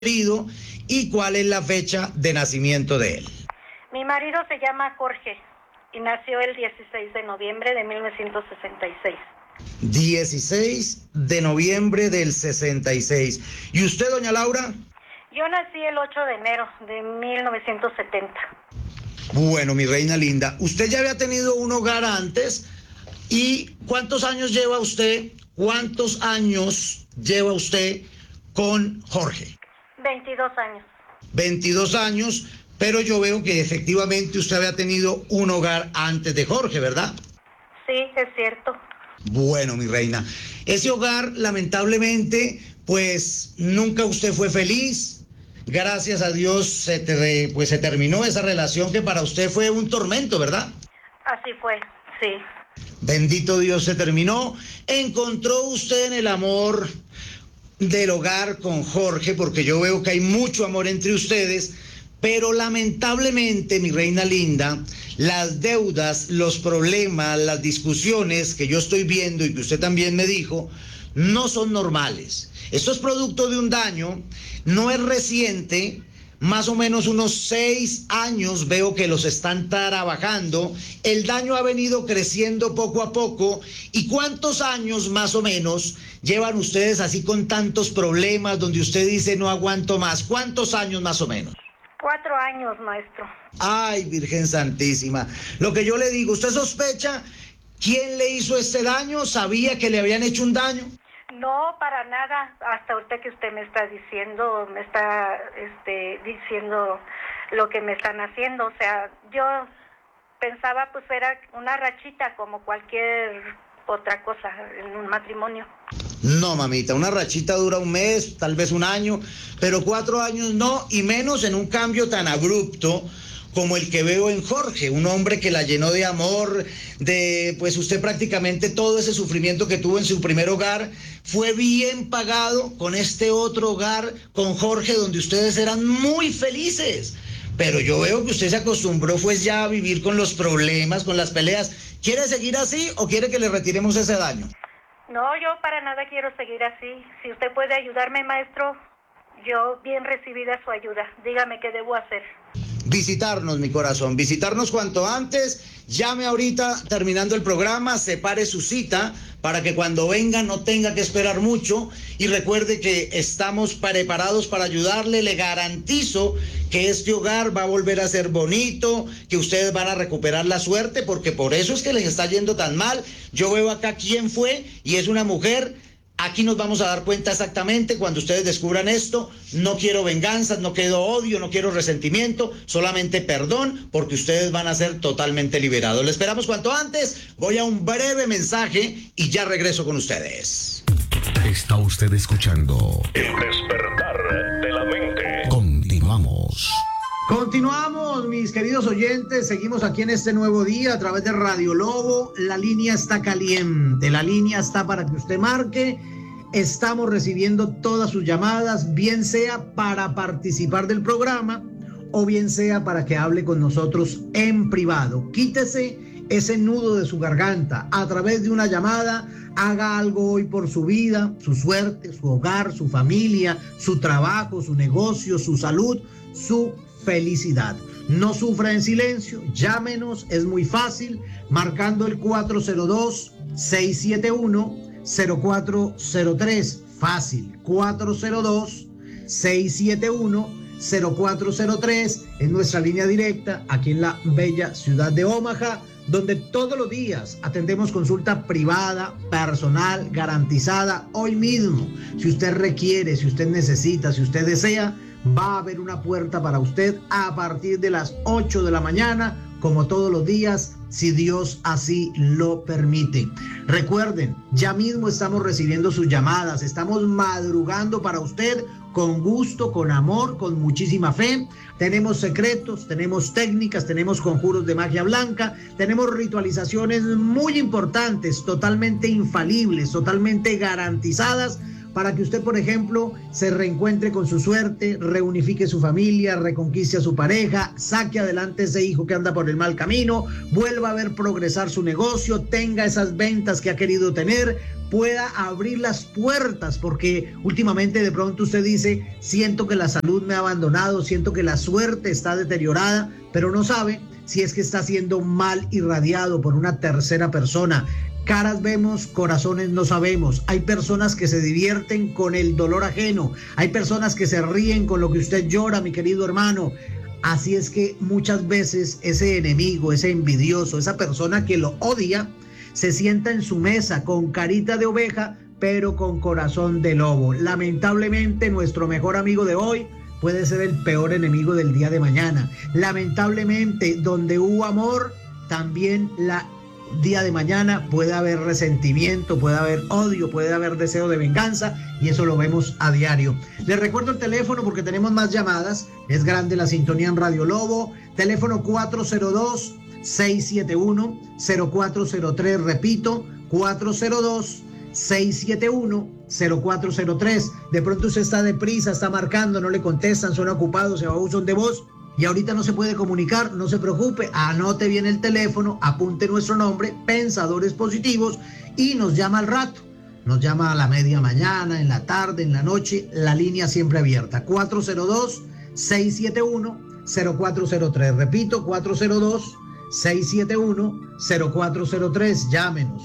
marido y cuál es la fecha de nacimiento de él. Mi marido se llama Jorge y nació el 16 de noviembre de 1966. 16 de noviembre del 66. ¿Y usted, doña Laura? Yo nací el 8 de enero de 1970. Bueno, mi reina linda, usted ya había tenido un hogar antes. ¿Y cuántos años lleva usted? ¿Cuántos años lleva usted con Jorge? 22 años. 22 años, pero yo veo que efectivamente usted había tenido un hogar antes de Jorge, ¿verdad? Sí, es cierto. Bueno, mi reina, ese hogar lamentablemente, pues nunca usted fue feliz. Gracias a Dios se terminó esa relación que para usted fue un tormento, ¿verdad? Así fue, sí. Bendito Dios, se terminó. Encontró usted en el amor del hogar con Jorge, porque yo veo que hay mucho amor entre ustedes, pero lamentablemente, mi reina linda, las deudas, los problemas, las discusiones que yo estoy viendo y que usted también me dijo, no son normales. Esto es producto de un daño, no es reciente, más o menos unos 6 años veo que los están trabajando, el daño ha venido creciendo poco a poco. ¿Y cuántos años más o menos llevan ustedes así con tantos problemas donde usted dice no aguanto más? ¿Cuántos años más o menos? 4 años, maestro. Ay, Virgen Santísima, lo que yo le digo, ¿usted sospecha quién le hizo este daño? ¿Sabía que le habían hecho un daño? No, para nada. Hasta ahorita que usted me está diciendo, diciendo lo que me están haciendo. O sea, yo pensaba pues era una rachita como cualquier otra cosa en un matrimonio. No, mamita, una rachita dura un mes, tal vez un año, pero 4 años no, y menos en un cambio tan abrupto como el que veo en Jorge, un hombre que la llenó de amor, pues usted prácticamente todo ese sufrimiento que tuvo en su primer hogar fue bien pagado con este otro hogar, con Jorge, donde ustedes eran muy felices. Pero yo veo que usted se acostumbró pues ya a vivir con los problemas, con las peleas. ¿Quiere seguir así o quiere que le retiremos ese daño? No, yo para nada quiero seguir así. Si usted puede ayudarme, maestro, yo bien recibida su ayuda. Dígame qué debo hacer. Visitarnos, mi corazón, visitarnos cuanto antes. Llame ahorita terminando el programa, separe su cita para que cuando venga no tenga que esperar mucho, y recuerde que estamos preparados para ayudarle. Le garantizo que este hogar va a volver a ser bonito, que ustedes van a recuperar la suerte, porque por eso es que les está yendo tan mal. Yo veo acá quién fue y es una mujer. Aquí nos vamos a dar cuenta exactamente cuando ustedes descubran esto. No quiero venganzas, no quiero odio, no quiero resentimiento, solamente perdón, porque ustedes van a ser totalmente liberados. Le esperamos cuanto antes. Voy a un breve mensaje y ya regreso con ustedes. Está usted escuchando El despertar de la mente. Continuamos. Continuamos, mis queridos oyentes. Seguimos aquí en este nuevo día a través de Radio Lobo. La línea está caliente, la línea está para que usted marque. Estamos recibiendo todas sus llamadas, bien sea para participar del programa o bien sea para que hable con nosotros en privado. Quítese ese nudo de su garganta a través de una llamada. Haga algo hoy por su vida, su suerte, su hogar, su familia, su trabajo, su negocio, su salud, su felicidad. No sufra en silencio, llámenos, es muy fácil, marcando el 402-671-0403, fácil, 402-671-0403, en nuestra línea directa, aquí en la bella ciudad de Omaha, donde todos los días atendemos consulta privada, personal, garantizada, hoy mismo. Si usted requiere, si usted necesita, si usted desea, va a haber una puerta para usted a partir de las 8 de la mañana, como todos los días, si Dios así lo permite. Recuerden, ya mismo estamos recibiendo sus llamadas, estamos madrugando para usted con gusto, con amor, con muchísima fe. Tenemos secretos, tenemos técnicas, tenemos conjuros de magia blanca, tenemos ritualizaciones muy importantes, totalmente infalibles, totalmente garantizadas, para que usted, por ejemplo, se reencuentre con su suerte, reunifique su familia, reconquiste a su pareja, saque adelante ese hijo que anda por el mal camino, vuelva a ver progresar su negocio, tenga esas ventas que ha querido tener, pueda abrir las puertas, porque últimamente de pronto usted dice, siento que la salud me ha abandonado, siento que la suerte está deteriorada, pero no sabe si es que está siendo mal irradiado por una tercera persona. Caras vemos, corazones no sabemos. Hay personas que se divierten con el dolor ajeno. Hay personas que se ríen con lo que usted llora, mi querido hermano. Así es que muchas veces ese enemigo, ese envidioso, esa persona que lo odia, se sienta en su mesa con carita de oveja, pero con corazón de lobo. Lamentablemente, nuestro mejor amigo de hoy puede ser el peor enemigo del día de mañana. Lamentablemente, donde hubo amor, también día de mañana puede haber resentimiento, puede haber odio, puede haber deseo de venganza, y eso lo vemos a diario. Les recuerdo el teléfono porque tenemos más llamadas. Es grande la sintonía en Radio Lobo. Teléfono 402-671-0403. Repito, 402-671-0403. De pronto usted está deprisa, está marcando, no le contestan, son ocupados, se va a buzón de voz y ahorita no se puede comunicar. No se preocupe, anote bien el teléfono, apunte nuestro nombre, Pensadores Positivos, y nos llama al rato. Nos llama a la media mañana, en la tarde, en la noche, la línea siempre abierta. 402-671-0403. Repito, 402-671-0403. Llámenos,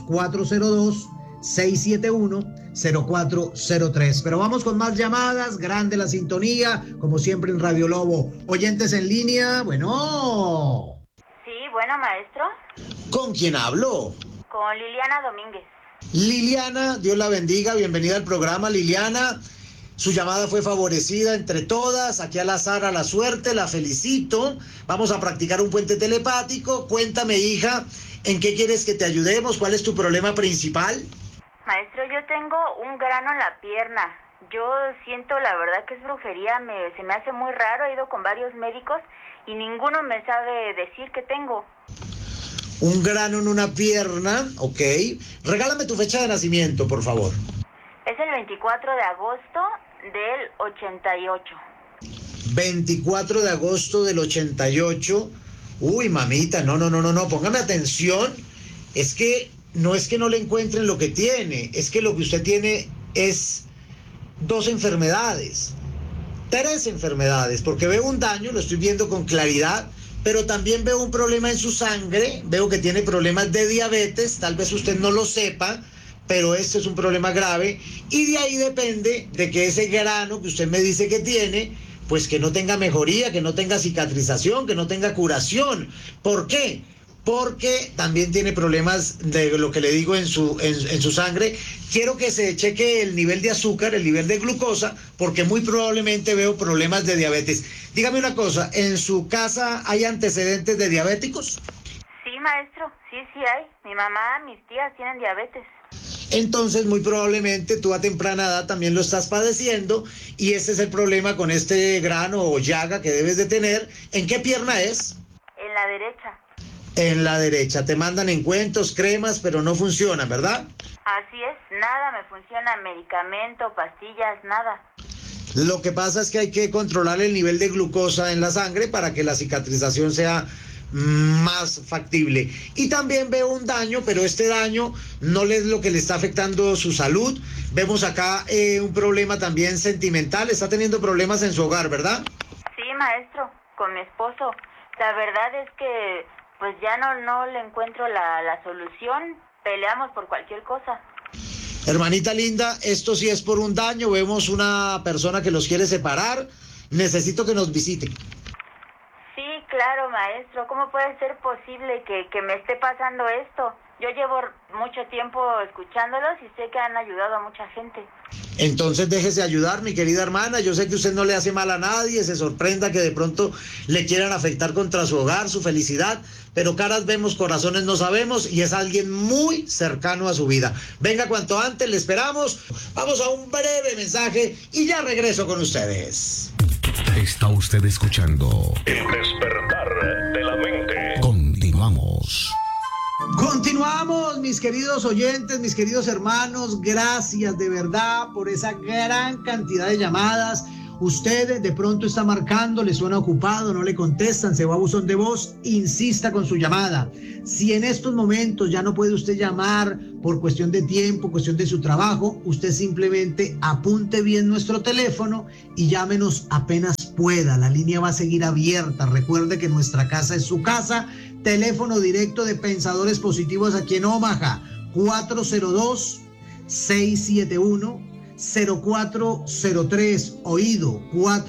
402-671-0403. Pero vamos con más llamadas. Grande la sintonía, como siempre en Radio Lobo. Oyentes en línea, bueno. Sí, bueno, maestro. ¿Con quién hablo? Con Liliana Domínguez. Liliana, Dios la bendiga, bienvenida al programa, Liliana. Su llamada fue favorecida entre todas, aquí al azar, a la suerte, la felicito. Vamos a practicar un puente telepático. Cuéntame, hija, ¿en qué quieres que te ayudemos? ¿Cuál es tu problema principal? Maestro, yo tengo un grano en la pierna. Yo siento, la verdad, que es brujería, se me hace muy raro. He ido con varios médicos y ninguno me sabe decir qué tengo. Un grano en una pierna, ok. Regálame tu fecha de nacimiento, por favor. Es el 24 de agosto del 88. 24 de agosto del 88. Uy, mamita, no, póngame atención. Es que no le encuentren lo que tiene, es que lo que usted tiene es 2 enfermedades, 3 enfermedades, porque veo un daño, lo estoy viendo con claridad, pero también veo un problema en su sangre, veo que tiene problemas de diabetes, tal vez usted no lo sepa, pero este es un problema grave, y de ahí depende de que ese grano que usted me dice que tiene, pues que no tenga mejoría, que no tenga cicatrización, que no tenga curación. ¿Por qué? Porque también tiene problemas de lo que le digo en su sangre. Quiero que se cheque el nivel de azúcar, el nivel de glucosa, porque muy probablemente veo problemas de diabetes. Dígame una cosa, ¿en su casa hay antecedentes de diabéticos? Sí, maestro, sí hay. Mi mamá, mis tías tienen diabetes. Entonces, muy probablemente tú a temprana edad también lo estás padeciendo, y ese es el problema con este grano o llaga que debes de tener. ¿En qué pierna es? En la derecha. En la derecha. Te mandan encuentros, cremas, pero no funcionan, ¿verdad? Así es, nada me funciona, medicamento, pastillas, nada. Lo que pasa es que hay que controlar el nivel de glucosa en la sangre para que la cicatrización sea más factible. Y también veo un daño, pero este daño no es lo que le está afectando su salud. Vemos acá un problema también sentimental. Está teniendo problemas en su hogar, ¿verdad? Sí, maestro, con mi esposo. La verdad es que pues ya no le encuentro la solución. Peleamos por cualquier cosa. Hermanita linda, esto sí es por un daño. Vemos una persona que los quiere separar. Necesito que nos visite. Sí, claro, maestro. ¿Cómo puede ser posible que me esté pasando esto? Yo llevo mucho tiempo escuchándolos y sé que han ayudado a mucha gente. Entonces déjese ayudar, mi querida hermana. Yo sé que usted no le hace mal a nadie, se sorprenda que de pronto le quieran afectar contra su hogar, su felicidad, pero caras vemos, corazones no sabemos, y es alguien muy cercano a su vida. Venga cuanto antes, le esperamos. Vamos a un breve mensaje y ya regreso con ustedes. Está usted escuchando El despertar de la mente. Continuamos. Continuamos, mis queridos oyentes, mis queridos hermanos, gracias de verdad por esa gran cantidad de llamadas. Usted de pronto está marcando, le suena ocupado, no le contestan, se va a buzón de voz, insista con su llamada. Si en estos momentos ya no puede usted llamar por cuestión de tiempo, cuestión de su trabajo, usted simplemente apunte bien nuestro teléfono y llámenos apenas pueda. La línea va a seguir abierta. Recuerde que nuestra casa es su casa. Teléfono directo de Pensadores Positivos aquí en Omaha, 402-671-0403, oído,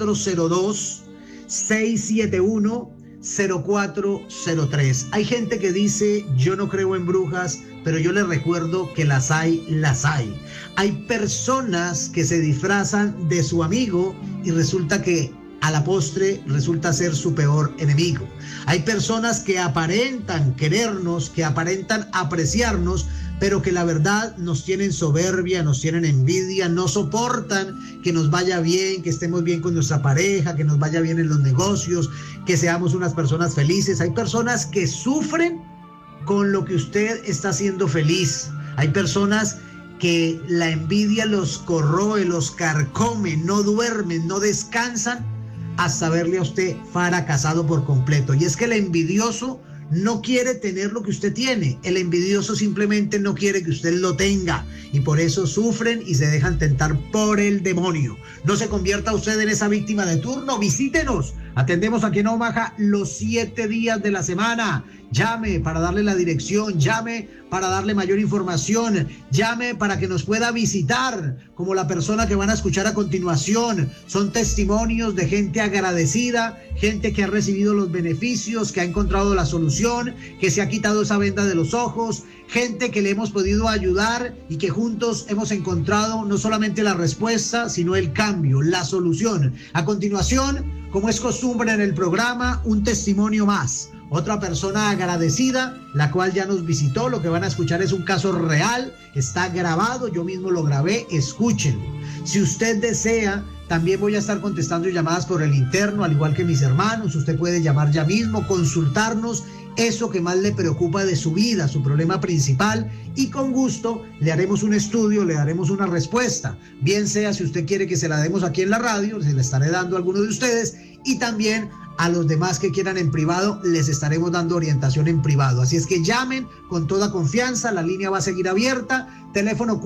402-671-0403. Hay gente que dice, yo no creo en brujas, pero yo les recuerdo que las hay, las hay. Hay personas que se disfrazan de su amigo y resulta que a la postre resulta ser su peor enemigo. Hay personas que aparentan querernos, que aparentan apreciarnos, pero que la verdad nos tienen soberbia, nos tienen envidia, no soportan que nos vaya bien, que estemos bien con nuestra pareja, que nos vaya bien en los negocios, que seamos unas personas felices. Hay personas que sufren con lo que usted está haciendo feliz. Hay personas que la envidia los corroe, los carcome, no duermen, no descansan hasta verle a usted fracasado por completo. Y es que el envidioso no quiere tener lo que usted tiene. El envidioso simplemente no quiere que usted lo tenga. Y por eso sufren y se dejan tentar por el demonio. No se convierta usted en esa víctima de turno. Visítenos. Atendemos aquí en Omaha los 7 días de la semana. Llame para darle la dirección, llame para darle mayor información, llame para que nos pueda visitar, como la persona que van a escuchar a continuación. Son testimonios de gente agradecida, gente que ha recibido los beneficios, que ha encontrado la solución, que se ha quitado esa venda de los ojos, gente que le hemos podido ayudar y que juntos hemos encontrado no solamente la respuesta, sino el cambio, la solución. A continuación, como es costumbre en el programa, un testimonio más. Otra persona agradecida, la cual ya nos visitó. Lo que van a escuchar es un caso real, está grabado, yo mismo lo grabé, escúchenlo. Si usted desea, también voy a estar contestando llamadas por el interno, al igual que mis hermanos. Usted puede llamar ya mismo, consultarnos eso que más le preocupa de su vida, su problema principal, y con gusto le haremos un estudio, le daremos una respuesta. Bien sea si usted quiere que se la demos aquí en la radio, se la estaré dando a alguno de ustedes, y también a los demás que quieran en privado, les estaremos dando orientación en privado. Así es que llamen con toda confianza, la línea va a seguir abierta. Teléfono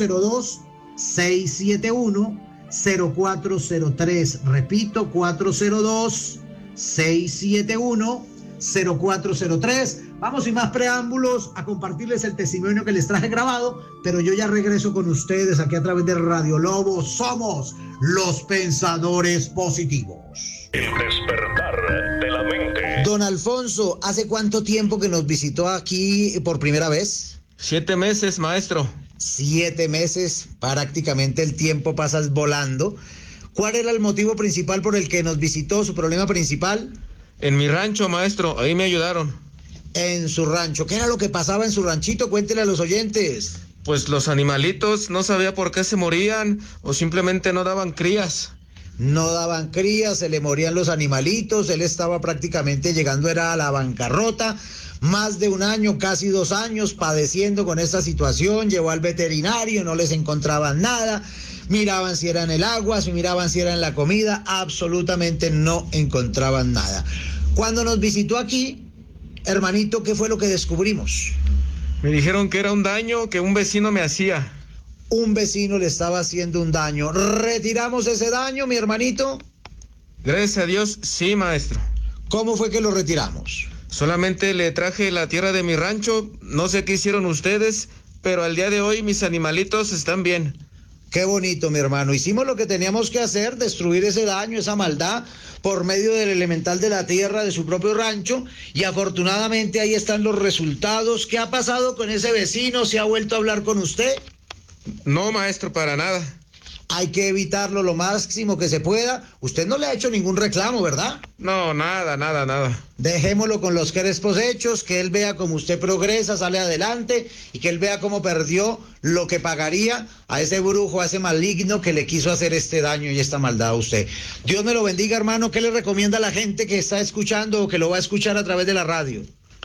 402-671-0403. Repito, 402-671-0403. Vamos sin más preámbulos a compartirles el testimonio que les traje grabado, pero yo ya regreso con ustedes aquí a través de Radio Lobo. Somos los Pensadores Positivos. El despertar de la mente. Don Alfonso, ¿hace cuánto tiempo que nos visitó aquí por primera vez? 7 meses, maestro. 7 meses, prácticamente el tiempo pasa volando. ¿Cuál era el motivo principal por el que nos visitó, su problema principal? En mi rancho, maestro, ahí me ayudaron. En su rancho, ¿qué era lo que pasaba en su ranchito? Cuéntele a los oyentes. Pues los animalitos no sabía por qué se morían o simplemente no daban crías. No daban crías, se le morían los animalitos, él estaba prácticamente llegando era a la bancarrota, más de 1 año, casi 2 años padeciendo con esta situación, llevó al veterinario, no les encontraban nada, miraban si era en el agua, si miraban si era en la comida, absolutamente no encontraban nada. Cuando nos visitó aquí, hermanito, ¿qué fue lo que descubrimos? Me dijeron que era un daño que un vecino me hacía. Un vecino le estaba haciendo un daño. ¿Retiramos ese daño, mi hermanito? Gracias a Dios, sí, maestro. ¿Cómo fue que lo retiramos? Solamente le traje la tierra de mi rancho. No sé qué hicieron ustedes, pero al día de hoy mis animalitos están bien. Qué bonito, mi hermano. Hicimos lo que teníamos que hacer, destruir ese daño, esa maldad, por medio del elemental de la tierra de su propio rancho, y afortunadamente ahí están los resultados. ¿Qué ha pasado con ese vecino? ¿Se ha vuelto a hablar con usted? No, maestro, para nada. Hay que evitarlo lo máximo que se pueda. Usted no le ha hecho ningún reclamo, ¿verdad? No, nada. Dejémoslo con los crespos hechos, que él vea cómo usted progresa, sale adelante, y que él vea cómo perdió lo que pagaría a ese brujo, a ese maligno que le quiso hacer este daño y esta maldad a usted. Dios me lo bendiga, hermano. ¿Qué le recomienda a la gente que está escuchando o que lo va a escuchar a través de la radio?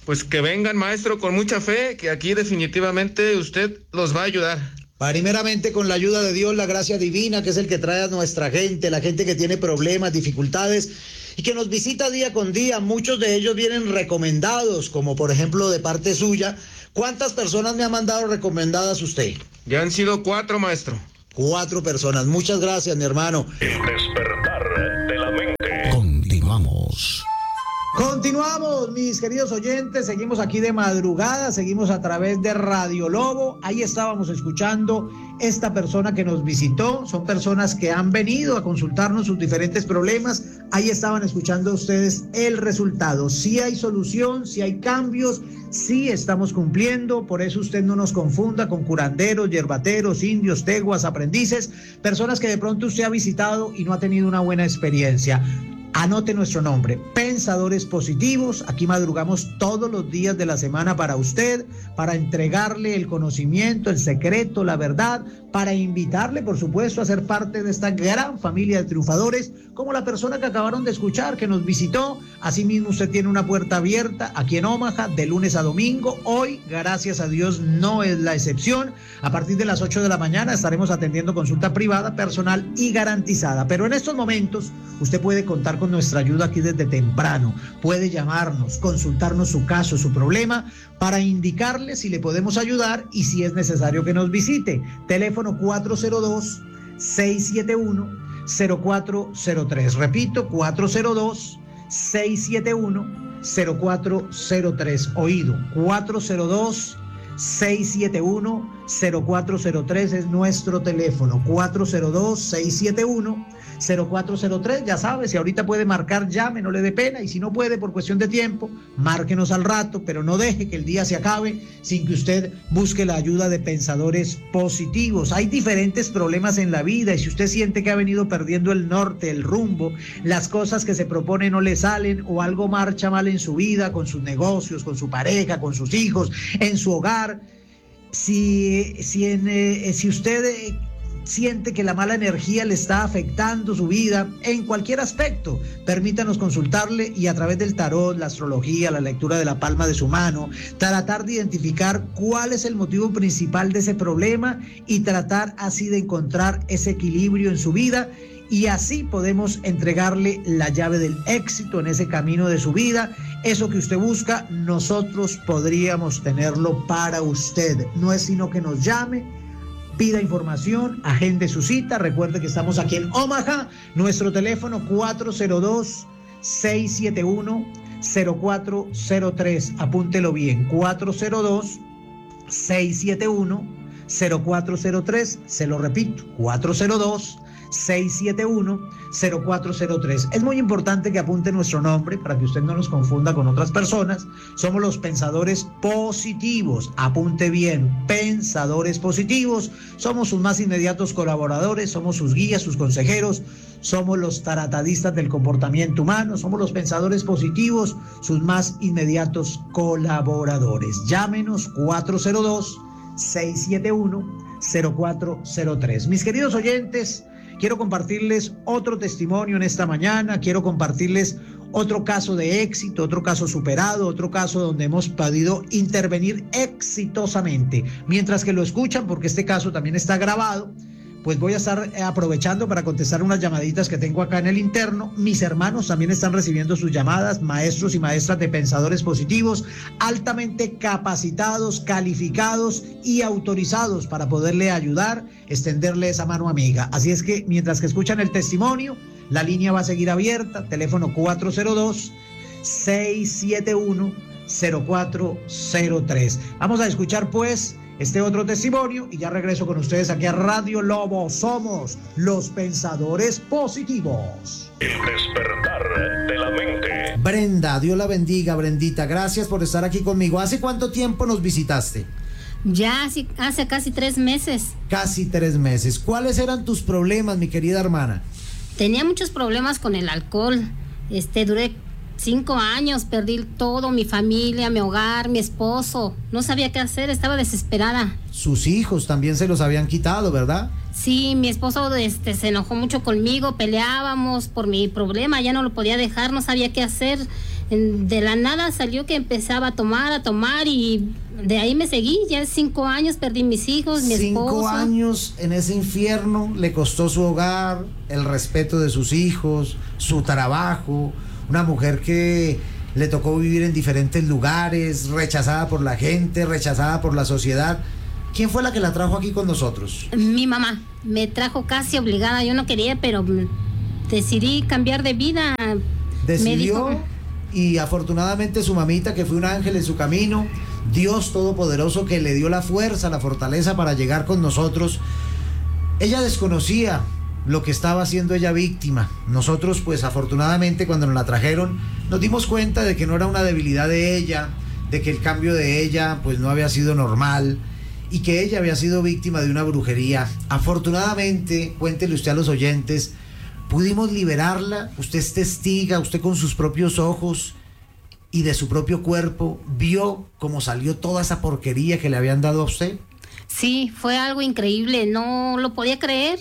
Pues que vengan, maestro, con mucha fe, que aquí definitivamente usted los va a ayudar. Primeramente con la ayuda de Dios, la gracia divina, que es el que trae a nuestra gente, la gente que tiene problemas, dificultades y que nos visita día con día. Muchos de ellos vienen recomendados, como por ejemplo de parte suya. ¿Cuántas personas me ha mandado recomendadas usted? Ya han sido 4, maestro. 4 personas. Muchas gracias, mi hermano. El despertar de la mente. Continuamos. Continuamos, mis queridos oyentes, seguimos aquí de madrugada, seguimos a través de Radio Lobo. Ahí estábamos escuchando esta persona que nos visitó. Son personas que han venido a consultarnos sus diferentes problemas. Ahí estaban escuchando ustedes el resultado. Sí hay solución, sí hay cambios, sí estamos cumpliendo. Por eso usted no nos confunda con curanderos, yerbateros, indios, teguas, aprendices, personas que de pronto usted ha visitado y no ha tenido una buena experiencia. Anote nuestro nombre, Pensadores Positivos. Aquí madrugamos todos los días de la semana para usted, para entregarle el conocimiento, el secreto, la verdad, para invitarle, por supuesto, a ser parte de esta gran familia de triunfadores, como la persona que acabaron de escuchar, que nos visitó. Asimismo, usted tiene una puerta abierta aquí en Omaha, de lunes a domingo. Hoy, gracias a Dios, no es la excepción. A partir de las 8 de la mañana estaremos atendiendo consulta privada, personal y garantizada. Pero en estos momentos, usted puede contar con nuestra ayuda aquí desde temprano. Puede llamarnos, consultarnos su caso, su problema, para indicarle si le podemos ayudar y si es necesario que nos visite. Teléfono 402-671-0403. Repito, 402-671-0403. Oído, 402-671-0403 es nuestro teléfono. 402-671-0403. Ya sabe, si ahorita puede marcar, llame, no le dé pena, y si no puede por cuestión de tiempo, márquenos al rato, pero no deje que el día se acabe sin que usted busque la ayuda de Pensadores Positivos. Hay diferentes problemas en la vida, y si usted siente que ha venido perdiendo el norte, el rumbo, las cosas que se propone no le salen, o algo marcha mal en su vida, con sus negocios, con su pareja, con sus hijos, en su hogar, si usted siente que la mala energía le está afectando su vida en cualquier aspecto, permítanos consultarle y a través del tarot, la astrología, la lectura de la palma de su mano, tratar de identificar cuál es el motivo principal de ese problema y tratar así de encontrar ese equilibrio en su vida, y así podemos entregarle la llave del éxito en ese camino de su vida. Eso que usted busca, nosotros podríamos tenerlo para usted. No es sino que nos llame, pida información, agende su cita. Recuerde que estamos aquí en Omaha. Nuestro teléfono 402-671-0403. Apúntelo bien, 402-671-0403. Se lo repito, 402-671-0403. Es muy importante que apunte nuestro nombre para que usted no nos confunda con otras personas. Somos los Pensadores Positivos. Apunte bien, Pensadores Positivos. Somos sus más inmediatos colaboradores, somos sus guías, sus consejeros, somos los taratadistas del comportamiento humano, somos los Pensadores Positivos, sus más inmediatos colaboradores. Llámenos 402-671-0403. Mis queridos oyentes, quiero compartirles otro testimonio en esta mañana, quiero compartirles otro caso de éxito, otro caso superado, otro caso donde hemos podido intervenir exitosamente. Mientras que lo escuchan, porque este caso también está grabado, pues voy a estar aprovechando para contestar unas llamaditas que tengo acá en el interno. Mis hermanos también están recibiendo sus llamadas, maestros y maestras de Pensadores Positivos, altamente capacitados, calificados y autorizados para poderle ayudar, extenderle esa mano amiga. Así es que mientras que escuchan el testimonio, la línea va a seguir abierta, teléfono 402-671-0403. Vamos a escuchar pues este otro testimonio y ya regreso con ustedes aquí a Radio Lobo. Somos los Pensadores Positivos. El despertar de la mente. Brenda, Dios la bendiga, Brendita. Gracias por estar aquí conmigo. ¿Hace cuánto tiempo nos visitaste? Ya hace casi 3 meses. Casi 3 meses. ¿Cuáles eran tus problemas, mi querida hermana? Tenía muchos problemas con el alcohol. Duré 5 años, perdí todo, mi familia, mi hogar, mi esposo. No sabía qué hacer, estaba desesperada. Sus hijos también se los habían quitado, ¿verdad? Sí, mi esposo se enojó mucho conmigo, peleábamos por mi problema, ya no lo podía dejar, no sabía qué hacer. De la nada salió que empezaba a tomar y de ahí me seguí. Ya 5 años perdí mis hijos, mi esposo. 5 años en ese infierno le costó su hogar, el respeto de sus hijos, su trabajo, una mujer que le tocó vivir en diferentes lugares, rechazada por la gente, rechazada por la sociedad. ¿Quién fue la que la trajo aquí con nosotros? Mi mamá me trajo casi obligada, yo no quería, pero decidí cambiar de vida. Decidió, y afortunadamente su mamita, que fue un ángel en su camino, Dios Todopoderoso que le dio la fuerza, la fortaleza para llegar con nosotros. Ella desconocía lo que estaba haciendo ella víctima. Nosotros, pues afortunadamente, cuando nos la trajeron, nos dimos cuenta de que no era una debilidad de ella, de que el cambio de ella pues no había sido normal y que ella había sido víctima de una brujería. Afortunadamente, cuéntele usted a los oyentes, pudimos liberarla. Usted es testiga, usted con sus propios ojos y de su propio cuerpo vio cómo salió toda esa porquería que le habían dado a usted. Sí, fue algo increíble, no lo podía creer.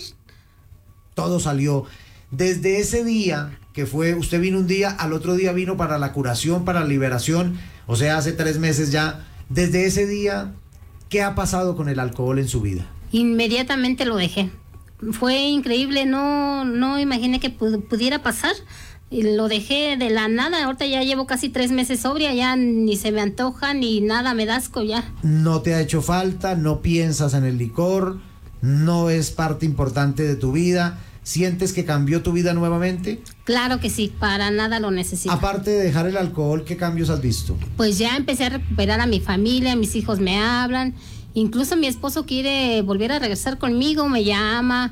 Todo salió. Desde ese día que fue, usted vino un día, al otro día vino para la curación, para la liberación, o sea, hace 3 meses ya. Desde ese día, ¿qué ha pasado con el alcohol en su vida? Inmediatamente lo dejé. Fue increíble, no imaginé que pudiera pasar. Y lo dejé de la nada. Ahorita ya llevo casi 3 meses sobria, ya ni se me antoja ni nada, me da asco ya. No te ha hecho falta, no piensas en el licor, no es parte importante de tu vida. ¿Sientes que cambió tu vida nuevamente? Claro que sí, para nada lo necesito. Aparte de dejar el alcohol, ¿qué cambios has visto? Pues ya empecé a recuperar a mi familia, mis hijos me hablan, incluso mi esposo quiere volver a regresar conmigo, me llama.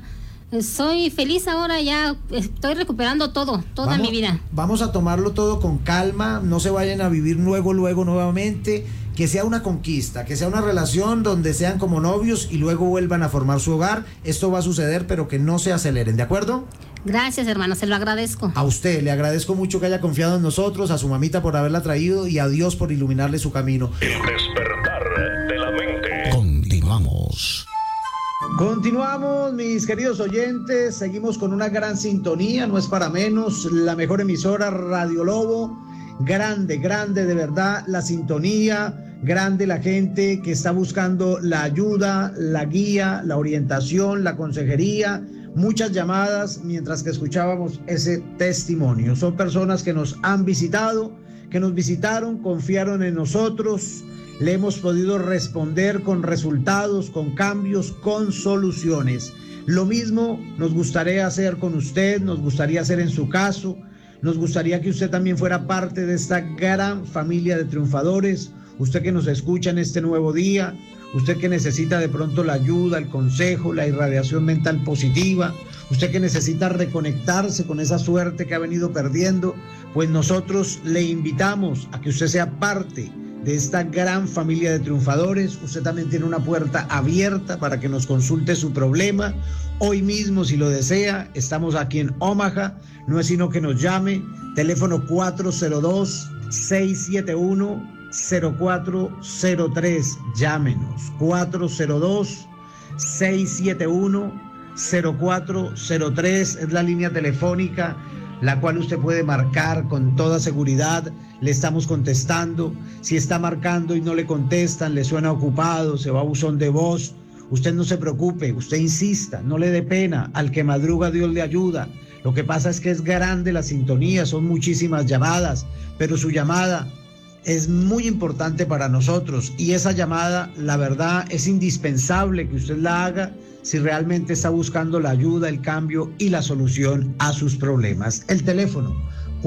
Soy feliz ahora, ya estoy recuperando toda mi vida. Vamos a tomarlo todo con calma, no se vayan a vivir luego nuevamente, que sea una conquista, que sea una relación donde sean como novios y luego vuelvan a formar su hogar. Esto va a suceder, pero que no se aceleren, ¿de acuerdo? Gracias, hermano, se lo agradezco. A usted, le agradezco mucho que haya confiado en nosotros, a su mamita por haberla traído y a Dios por iluminarle su camino. El despertar de la mente. Continuamos. Continuamos, mis queridos oyentes, seguimos con una gran sintonía, no es para menos, la mejor emisora Radio Lobo, grande de verdad la sintonía, grande la gente que está buscando la ayuda, la guía, la orientación, la consejería, muchas llamadas mientras que escuchábamos ese testimonio. Son personas que nos han visitado, que nos visitaron, confiaron en nosotros. Le hemos podido responder con resultados, con cambios, con soluciones. Lo mismo nos gustaría hacer con usted, nos gustaría hacer en su caso. Nos gustaría que usted también fuera parte de esta gran familia de triunfadores. Usted que nos escucha en este nuevo día, usted que necesita de pronto la ayuda, el consejo, la irradiación mental positiva, usted que necesita reconectarse con esa suerte que ha venido perdiendo, pues nosotros le invitamos a que usted sea parte de esta gran familia de triunfadores. Usted también tiene una puerta abierta para que nos consulte su problema. Hoy mismo, si lo desea, estamos aquí en Omaha. No es sino que nos llame. Teléfono 402-671-0403. Llámenos. 402-671-0403. Es la línea telefónica la cual usted puede marcar con toda seguridad. Le estamos contestando. Si está marcando y no le contestan, le suena ocupado, se va a buzón de voz, usted no se preocupe, usted insista, no le dé pena. Al que madruga Dios le ayuda. Lo que pasa es que es grande la sintonía, son muchísimas llamadas, pero su llamada es muy importante para nosotros y esa llamada, la verdad, es indispensable que usted la haga si realmente está buscando la ayuda, el cambio y la solución a sus problemas. El teléfono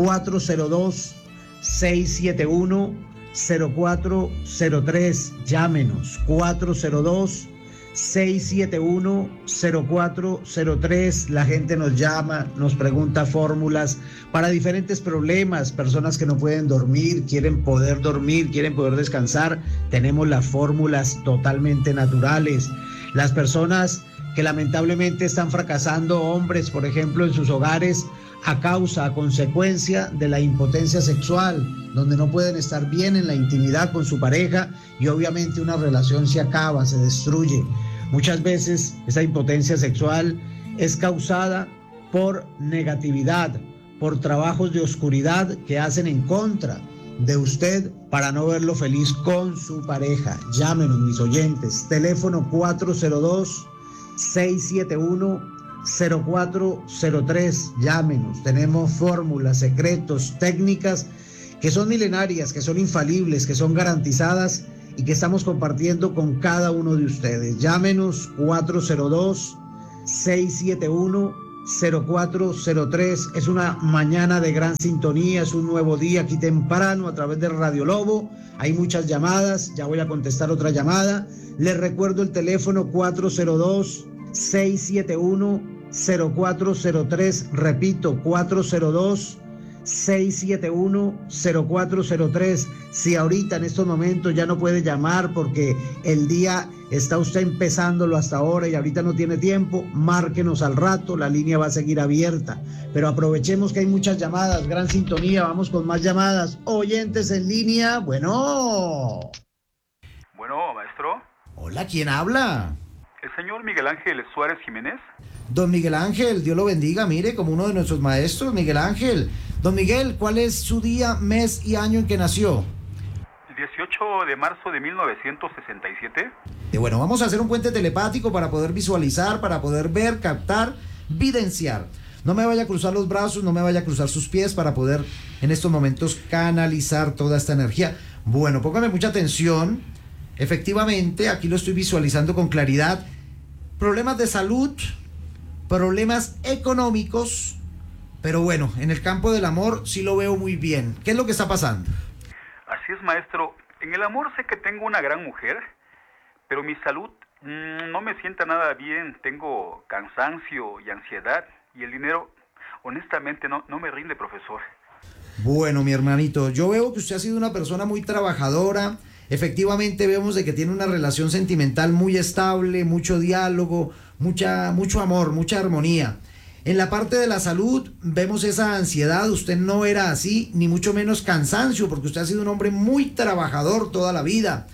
402-671-0403. Llámenos 402-671-0403. La gente nos llama, nos pregunta fórmulas para diferentes problemas. Personas que no pueden dormir, quieren poder dormir, quieren poder descansar. Tenemos las fórmulas totalmente naturales. Las personas que lamentablemente están fracasando, hombres, por ejemplo, en sus hogares, a consecuencia de la impotencia sexual, donde no pueden estar bien en la intimidad con su pareja y obviamente una relación se acaba, se destruye. Muchas veces esa impotencia sexual es causada por negatividad, por trabajos de oscuridad que hacen en contra de usted para no verlo feliz con su pareja. Llámenos, mis oyentes. Teléfono 402-671-0403. Llámenos. Tenemos fórmulas, secretos, técnicas que son milenarias, que son infalibles, que son garantizadas y que estamos compartiendo con cada uno de ustedes. Llámenos 402-671-0403. Es una mañana de gran sintonía, es un nuevo día aquí temprano a través de Radio Lobo. Hay muchas llamadas, ya voy a contestar otra llamada. Les recuerdo el teléfono 402-671-0403. Repito, 402-671-0403. Si ahorita en estos momentos ya no puede llamar porque el día está usted empezándolo hasta ahora y ahorita no tiene tiempo, márquenos al rato, la línea va a seguir abierta. Pero aprovechemos que hay muchas llamadas, gran sintonía, vamos con más llamadas. Oyentes en línea, bueno. Bueno, maestro. Hola, ¿quién habla? ¿El señor Miguel Ángel Suárez Jiménez? Don Miguel Ángel, Dios lo bendiga, mire, como uno de nuestros maestros, Miguel Ángel. Don Miguel, ¿cuál es su día, mes y año en que nació? 18 de marzo de 1967. Bueno, vamos a hacer un puente telepático para poder visualizar, para poder ver, captar, videnciar. No me vaya a cruzar los brazos, no me vaya a cruzar sus pies para poder en estos momentos canalizar toda esta energía. Bueno, póngame mucha atención. Efectivamente, aquí lo estoy visualizando con claridad. Problemas de salud, problemas económicos, pero bueno, en el campo del amor sí lo veo muy bien. ¿Qué es lo que está pasando? Así es, maestro. En el amor sé que tengo una gran mujer, pero mi salud no me sienta nada bien. Tengo cansancio y ansiedad, y el dinero, honestamente, no me rinde, profesor. Bueno, mi hermanito, yo veo que usted ha sido una persona muy trabajadora. Efectivamente vemos de que tiene una relación sentimental muy estable, mucho diálogo, mucho amor, mucha armonía. En la parte de la salud vemos esa ansiedad, usted no era así, ni mucho menos cansancio, porque usted ha sido un hombre muy trabajador toda la vida.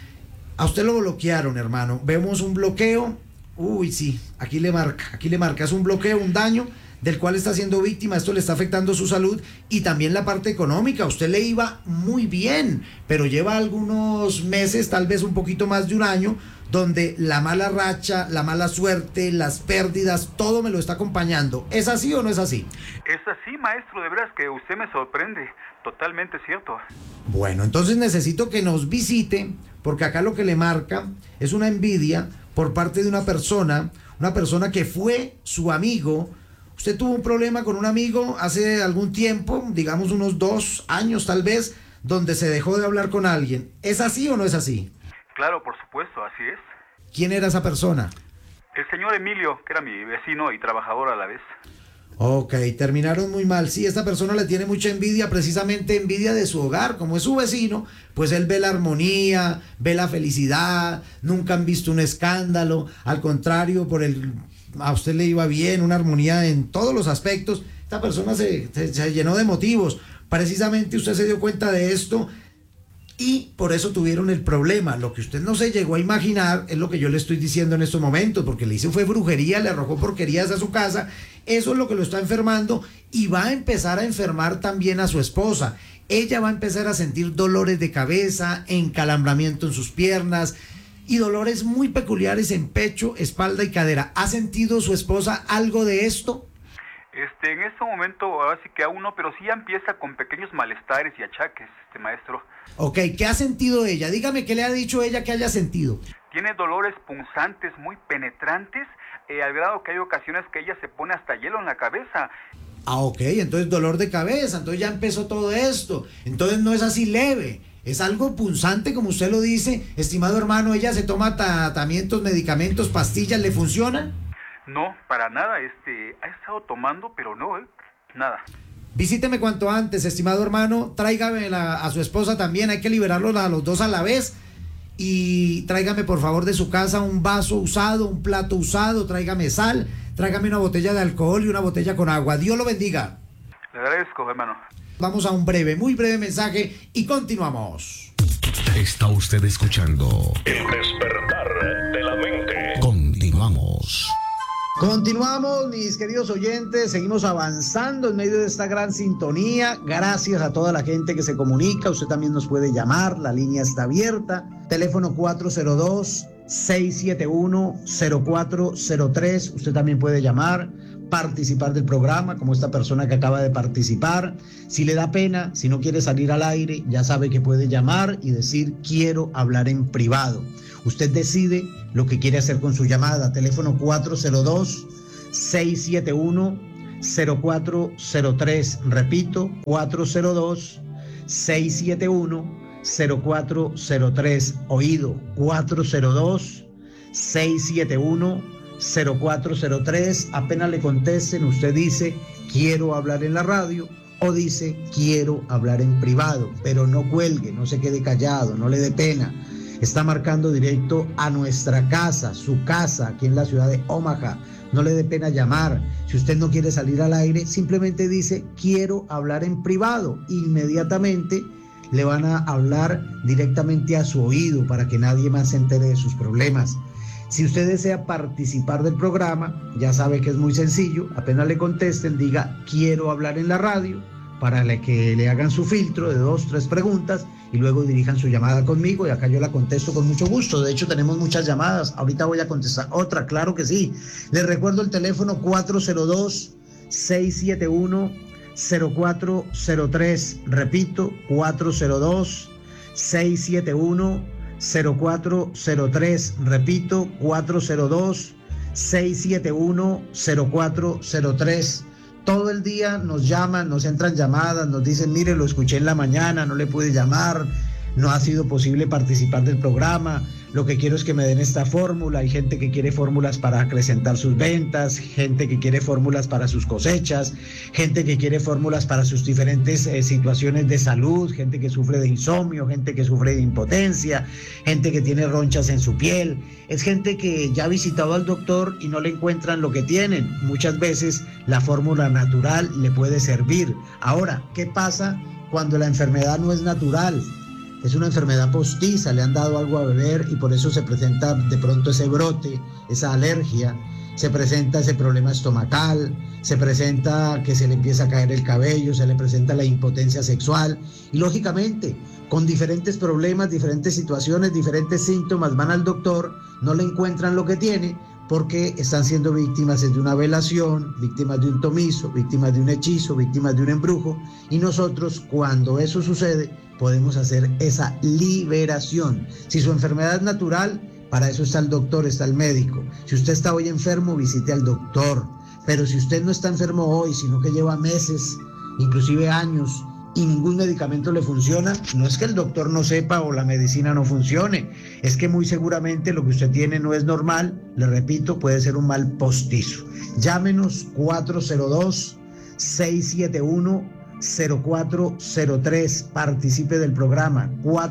A usted lo bloquearon, hermano. Vemos un bloqueo, uy, sí, aquí le marca, es un bloqueo, un daño del cual está siendo víctima, esto le está afectando su salud y también la parte económica. A usted le iba muy bien, pero lleva algunos meses, tal vez un poquito más de un año, donde la mala racha, la mala suerte, las pérdidas, todo me lo está acompañando. ¿Es así o no es así? Es así, maestro, de veras que usted me sorprende. Totalmente cierto. Bueno, entonces necesito que nos visite, porque acá lo que le marca es una envidia por parte de una persona que fue su amigo. Usted tuvo un problema con un amigo hace algún tiempo, digamos unos 2 años tal vez, donde se dejó de hablar con alguien. ¿Es así o no es así? Claro, por supuesto, así es. ¿Quién era esa persona? El señor Emilio, que era mi vecino y trabajador a la vez. Ok, terminaron muy mal. Sí, esta persona le tiene mucha envidia, precisamente envidia de su hogar. Como es su vecino, pues él ve la armonía, ve la felicidad, nunca han visto un escándalo. Al contrario, a usted le iba bien, una armonía en todos los aspectos. Esta persona se llenó de motivos. Precisamente usted se dio cuenta de esto y por eso tuvieron el problema. Lo que usted no se llegó a imaginar es lo que yo le estoy diciendo en estos momentos, porque le hizo fue brujería, le arrojó porquerías a su casa. Eso es lo que lo está enfermando y va a empezar a enfermar también a su esposa. Ella va a empezar a sentir dolores de cabeza, encalambramiento en sus piernas y dolores muy peculiares en pecho, espalda y cadera. ¿Ha sentido su esposa algo de esto? En este momento, ahora sí que aún no, pero sí ya empieza con pequeños malestares y achaques, maestro. Ok, ¿qué ha sentido ella? Dígame qué le ha dicho ella que haya sentido. Tiene dolores punzantes, muy penetrantes, al grado que hay ocasiones que ella se pone hasta hielo en la cabeza. Ah, ok, entonces dolor de cabeza, entonces ya empezó todo esto. Entonces no es así leve, es algo punzante como usted lo dice. Estimado hermano, ¿ella se toma tratamientos, medicamentos, pastillas, le funcionan? No, para nada, ha estado tomando, pero no, nada. Visíteme cuanto antes, estimado hermano, tráigame a su esposa también, hay que liberarlos a los dos a la vez. Y tráigame por favor de su casa un vaso usado, un plato usado, tráigame sal, tráigame una botella de alcohol y una botella con agua. Dios lo bendiga. Le agradezco, hermano. Vamos a un muy breve mensaje y continuamos. Está usted escuchando El despertar de la mente. Continuamos. Continuamos, mis queridos oyentes, seguimos avanzando en medio de esta gran sintonía. Gracias a toda la gente que se comunica. Usted también nos puede llamar, la línea está abierta. Teléfono 402-671-0403. Usted también puede llamar, participar del programa, como esta persona que acaba de participar. Si le da pena, si no quiere salir al aire, ya sabe que puede llamar y decir: quiero hablar en privado. Usted decide lo que quiere hacer con su llamada. Teléfono 402-671-0403. Repito, 402-671-0403. Oído, 402-671-0403. Apenas le contesten, usted dice: quiero hablar en la radio, o dice: quiero hablar en privado. Pero no cuelgue, no se quede callado, no le dé pena. Está marcando directo a nuestra casa, su casa, aquí en la ciudad de Omaha. No le dé pena llamar. Si usted no quiere salir al aire, simplemente dice: quiero hablar en privado. Inmediatamente le van a hablar directamente a su oído para que nadie más se entere de sus problemas. Si usted desea participar del programa, ya sabe que es muy sencillo. Apenas le contesten, diga: quiero hablar en la radio, para que le hagan su filtro de 2, 3 preguntas y luego dirijan su llamada conmigo y acá yo la contesto con mucho gusto. De hecho, tenemos muchas llamadas. Ahorita voy a contestar otra, claro que sí. Les recuerdo el teléfono 402-671-0403. Repito, 402-671-0403. Repito, 402-671-0403. Todo el día nos llaman, nos entran llamadas, nos dicen: mire, lo escuché en la mañana, no le pude llamar, no ha sido posible participar del programa, lo que quiero es que me den esta fórmula. Hay gente que quiere fórmulas para acrecentar sus ventas, gente que quiere fórmulas para sus cosechas, gente que quiere fórmulas para sus diferentes situaciones de salud, gente que sufre de insomnio, gente que sufre de impotencia, gente que tiene ronchas en su piel. Es gente que ya ha visitado al doctor y no le encuentran lo que tienen. Muchas veces la fórmula natural le puede servir. Ahora, ¿qué pasa cuando la enfermedad no es natural? Es una enfermedad postiza, le han dado algo a beber y por eso se presenta de pronto ese brote, esa alergia, se presenta ese problema estomacal, se presenta que se le empieza a caer el cabello, se le presenta la impotencia sexual y lógicamente con diferentes problemas, diferentes situaciones, diferentes síntomas van al doctor, no le encuentran lo que tiene porque están siendo víctimas de una velación, víctimas de un tomizo, víctimas de un hechizo, víctimas de un embrujo y nosotros cuando eso sucede podemos hacer esa liberación. Si su enfermedad es natural, para eso está el doctor, está el médico. Si usted está hoy enfermo, visite al doctor. Pero si usted no está enfermo hoy, sino que lleva meses, inclusive años, y ningún medicamento le funciona, no es que el doctor no sepa o la medicina no funcione, es que muy seguramente lo que usted tiene no es normal. Le repito, puede ser un mal postizo. Llámenos 402-671-0403. Participe del programa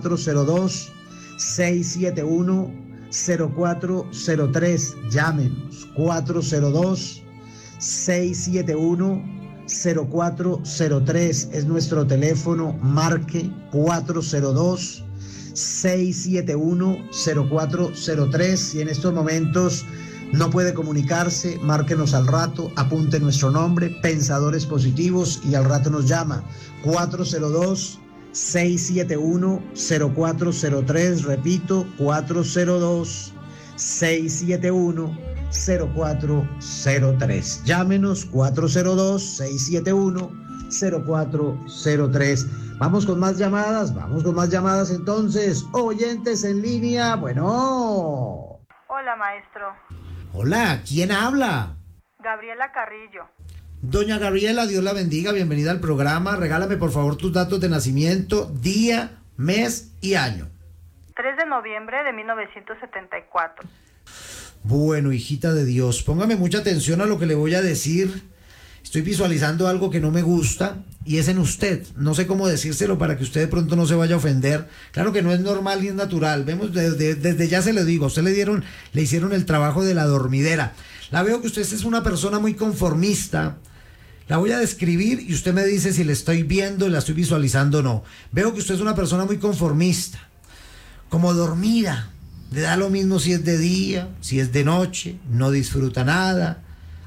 402-671-0403. Llámenos 402-671-0403. Es nuestro teléfono. Marque 402-671-0403. Si en estos momentos no puede comunicarse, márquenos al rato, apunte nuestro nombre, Pensadores Positivos, y al rato nos llama. 402-671-0403, repito, 402-671-0403. Llámenos, 402-671-0403. Vamos con más llamadas entonces. Oyentes en línea, bueno. Hola, maestro. Hola, ¿quién habla? Gabriela Carrillo. Doña Gabriela, Dios la bendiga, bienvenida al programa. Regálame por favor tus datos de nacimiento, día, mes y año. 3 de noviembre de 1974. Bueno, hijita de Dios, póngame mucha atención a lo que le voy a decir. Estoy visualizando algo que no me gusta y es en usted. No sé cómo decírselo para que usted de pronto no se vaya a ofender. Claro que no es normal ni es natural. Vemos, desde ya se lo digo, a usted le hicieron el trabajo de la dormidera. La veo que usted es una persona muy conformista. La voy a describir y usted me dice si la estoy viendo, la estoy visualizando o no. Veo que usted es una persona muy conformista, como dormida. Le da lo mismo si es de día, si es de noche, no disfruta nada.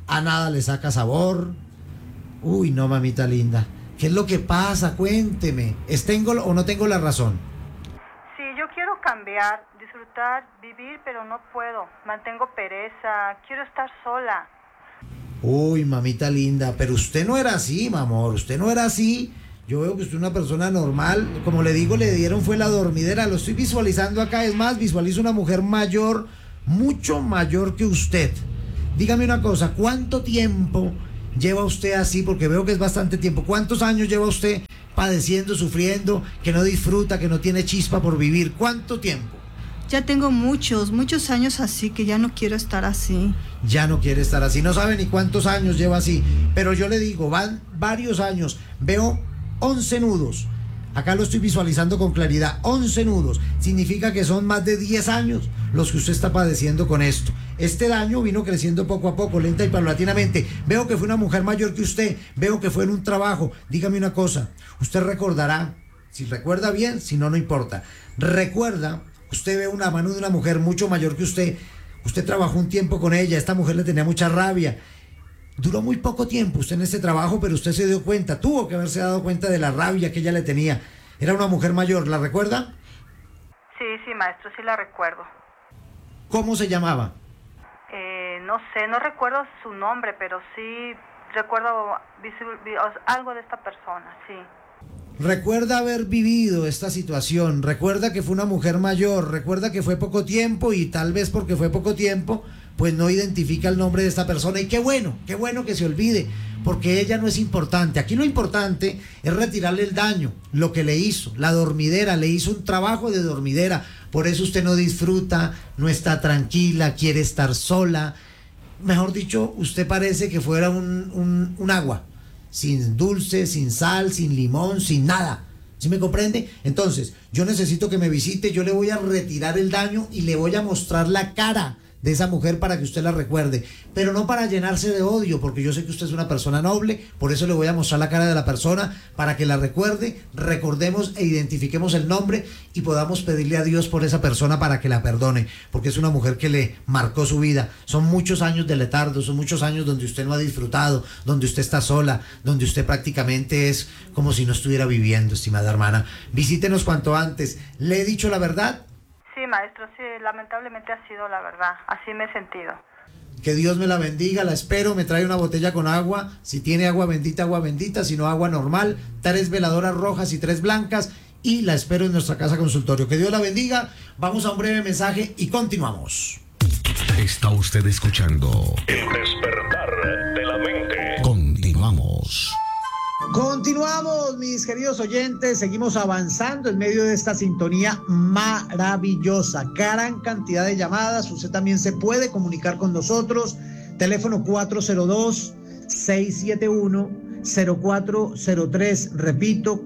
a nada le saca sabor. Uy, no, mamita linda. ¿Qué es lo que pasa? Cuénteme. ¿Tengo o no tengo la razón? Sí, yo quiero cambiar, disfrutar, vivir, pero no puedo. Mantengo pereza, quiero estar sola. Uy, mamita linda, pero usted no era así, mi amor, usted no era así. Yo veo que usted es una persona normal. Como le digo, le dieron fue la dormidera. Lo estoy visualizando acá. Es más, visualizo una mujer mayor, mucho mayor que usted. Dígame una cosa, ¿cuánto tiempo lleva usted así? Porque veo que es bastante tiempo. ¿Cuántos años lleva usted padeciendo, sufriendo, que no disfruta, que no tiene chispa por vivir? ¿Cuánto tiempo? Ya tengo muchos años así, que ya no quiero estar así. Ya no quiere estar así, no sabe ni cuántos años lleva así. Pero yo le digo, van varios años. Veo 11 nudos. Acá lo estoy visualizando con claridad. 11 nudos. Significa que son más de 10 años los que usted está padeciendo con esto. Este daño vino creciendo poco a poco, lenta y paulatinamente. Veo que fue una mujer mayor que usted. Veo que fue en un trabajo. Dígame una cosa. Usted recordará, si recuerda bien, si no, no importa. Recuerda, usted ve una mano de una mujer mucho mayor que usted. Usted trabajó un tiempo con ella. Esta mujer le tenía mucha rabia. Duró muy poco tiempo usted en este trabajo, pero usted se dio cuenta, tuvo que haberse dado cuenta de la rabia que ella le tenía. Era una mujer mayor, ¿la recuerda? Sí, maestro, sí la recuerdo. ¿Cómo se llamaba? No sé, no recuerdo su nombre, pero sí recuerdo algo de esta persona, sí. Recuerda haber vivido esta situación, recuerda que fue una mujer mayor, recuerda que fue poco tiempo y tal vez porque fue poco tiempo, pues no identifica el nombre de esta persona. Y qué bueno que se olvide, porque ella no es importante. Aquí lo importante es retirarle el daño, lo que le hizo, la dormidera, le hizo un trabajo de dormidera. Por eso usted no disfruta, no está tranquila, quiere estar sola. Mejor dicho, usted parece que fuera un agua, sin dulce, sin sal, sin limón, sin nada. ¿Sí me comprende? Entonces, yo necesito que me visite, yo le voy a retirar el daño y le voy a mostrar la cara de esa mujer para que usted la recuerde, pero no para llenarse de odio, porque yo sé que usted es una persona noble. Por eso le voy a mostrar la cara de la persona para que la recuerde, recordemos e identifiquemos el nombre y podamos pedirle a Dios por esa persona para que la perdone, porque es una mujer que le marcó su vida. Son muchos años de letardo, son muchos años donde usted no ha disfrutado, donde usted está sola, donde usted prácticamente es como si no estuviera viviendo, estimada hermana. Visítenos cuanto antes. ¿Le he dicho la verdad? Sí, maestro, sí, lamentablemente ha sido la verdad, así me he sentido. Que Dios me la bendiga, la espero, me trae una botella con agua, si tiene agua bendita, si no agua normal, 3 veladoras rojas y 3 blancas, y la espero en nuestra casa consultorio. Que Dios la bendiga, vamos a un breve mensaje y continuamos. Está usted escuchando El despertar de la mente. Continuamos. Continuamos, mis queridos oyentes, seguimos avanzando en medio de esta sintonía maravillosa, gran cantidad de llamadas. Usted también se puede comunicar con nosotros, teléfono 402-671-0403, repito,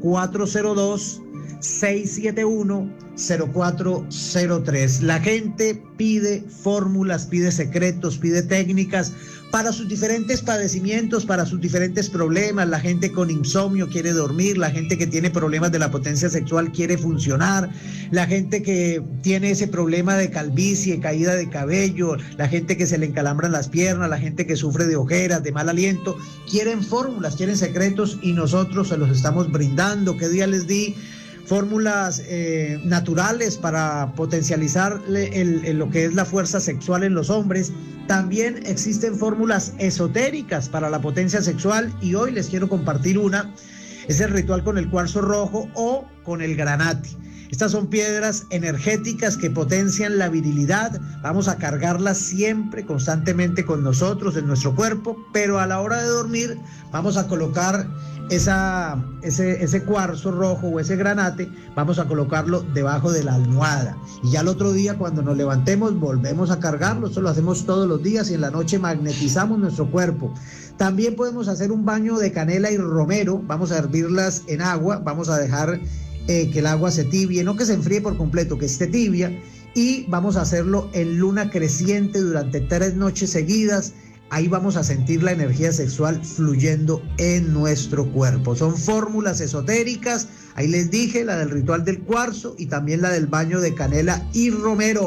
402-671-0403. La gente pide fórmulas, pide secretos, pide técnicas para sus diferentes padecimientos, para sus diferentes problemas. La gente con insomnio quiere dormir, la gente que tiene problemas de la potencia sexual quiere funcionar, la gente que tiene ese problema de calvicie, caída de cabello, la gente que se le encalambran las piernas, la gente que sufre de ojeras, de mal aliento, quieren fórmulas, quieren secretos y nosotros se los estamos brindando. ¿Qué día les di? Fórmulas naturales para potencializar lo que es la fuerza sexual en los hombres. También existen fórmulas esotéricas para la potencia sexual y hoy les quiero compartir una. Es el ritual con el cuarzo rojo o con el granate. Estas son piedras energéticas que potencian la virilidad. Vamos a cargarlas siempre, constantemente con nosotros, en nuestro cuerpo, pero a la hora de dormir vamos a colocar ese cuarzo rojo o ese granate, vamos a colocarlo debajo de la almohada. Y ya el otro día, cuando nos levantemos, volvemos a cargarlo. Esto lo hacemos todos los días y en la noche magnetizamos nuestro cuerpo. También podemos hacer un baño de canela y romero. Vamos a hervirlas en agua, vamos a dejar que el agua se tibie, no que se enfríe por completo, que esté tibia, y vamos a hacerlo en luna creciente durante 3 noches seguidas. Ahí vamos a sentir la energía sexual fluyendo en nuestro cuerpo. Son fórmulas esotéricas, ahí les dije, la del ritual del cuarzo y también la del baño de canela y romero.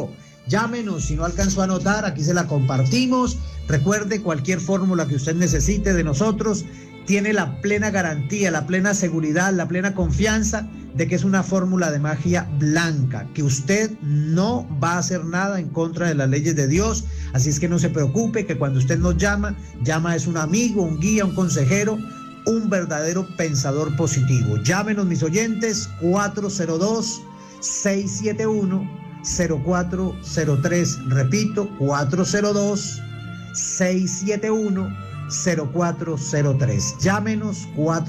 Llámenos, si no alcanzó a anotar, aquí se la compartimos. Recuerde, cualquier fórmula que usted necesite de nosotros tiene la plena garantía, la plena seguridad, la plena confianza de que es una fórmula de magia blanca, que usted no va a hacer nada en contra de las leyes de Dios. Así es que no se preocupe, que cuando usted nos llama es un amigo, un guía, un consejero, un verdadero pensador positivo. Llámenos, mis oyentes, 402-671-0403. Repito, 402-671-0403. Llámenos,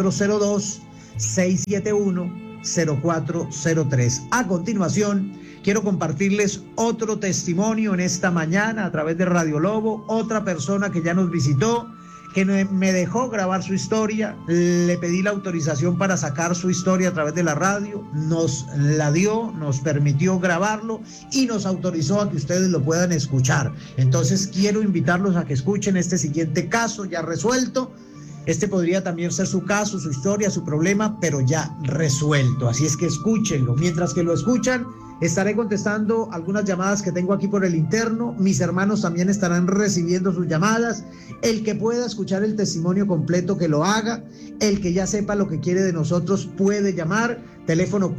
402-671-0403. A continuación, quiero compartirles otro testimonio en esta mañana a través de Radio Lobo. Otra persona que ya nos visitó, que me dejó grabar su historia. Le pedí la autorización para sacar su historia a través de la radio, nos la dio, nos permitió grabarlo y nos autorizó a que ustedes lo puedan escuchar. Entonces quiero invitarlos a que escuchen este siguiente caso ya resuelto. Este podría también ser su caso, su historia, su problema, pero ya resuelto. Así es que escúchenlo. Mientras que lo escuchan, estaré contestando algunas llamadas que tengo aquí por el interno. Mis hermanos también estarán recibiendo sus llamadas. El que pueda escuchar el testimonio completo, que lo haga. El que ya sepa lo que quiere de nosotros puede llamar. Teléfono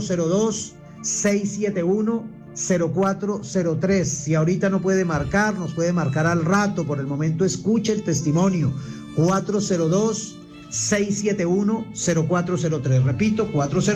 402-671-0403. Si ahorita no puede marcar, nos puede marcar al rato. Por el momento escuche el testimonio. 402-671-0403. Repito,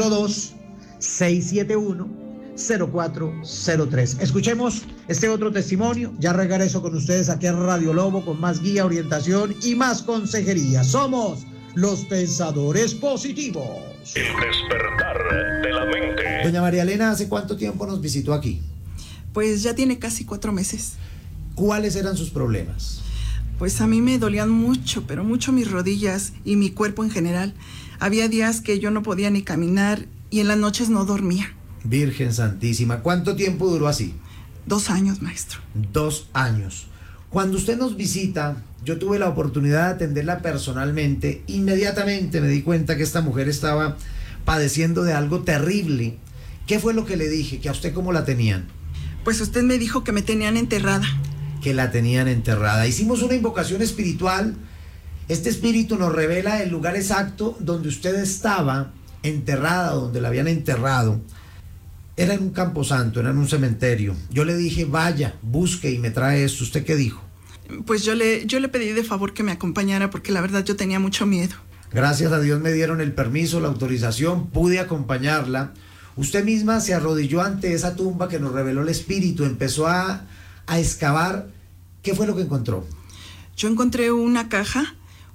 402-671-0403. Escuchemos este otro testimonio. Ya regreso con ustedes aquí a Radio Lobo con más guía, orientación y más consejería. Somos los pensadores positivos. El despertar de la mente. Doña María Elena, ¿hace cuánto tiempo nos visitó aquí? Pues ya tiene casi 4 meses. ¿Cuáles eran sus problemas? Pues a mí me dolían mucho, pero mucho mis rodillas y mi cuerpo en general. Había días que yo no podía ni caminar y en las noches no dormía. Virgen Santísima, ¿cuánto tiempo duró así? 2 años, maestro. 2 años. Cuando usted nos visita, yo tuve la oportunidad de atenderla personalmente. Inmediatamente me di cuenta que esta mujer estaba padeciendo de algo terrible. ¿Qué fue lo que le dije? ¿Que a usted cómo la tenían? Pues usted me dijo que me tenían enterrada. Que la tenían enterrada. Hicimos una invocación espiritual. Este espíritu nos revela el lugar exacto donde usted estaba enterrada, donde la habían enterrado. Era en un camposanto, era en un cementerio. Yo le dije, vaya, busque y me trae esto. ¿Usted qué dijo? Pues yo le pedí de favor que me acompañara porque la verdad yo tenía mucho miedo. Gracias a Dios me dieron el permiso, la autorización, pude acompañarla. Usted misma se arrodilló ante esa tumba que nos reveló el espíritu, empezó a excavar. ¿Qué fue lo que encontró? Yo encontré una caja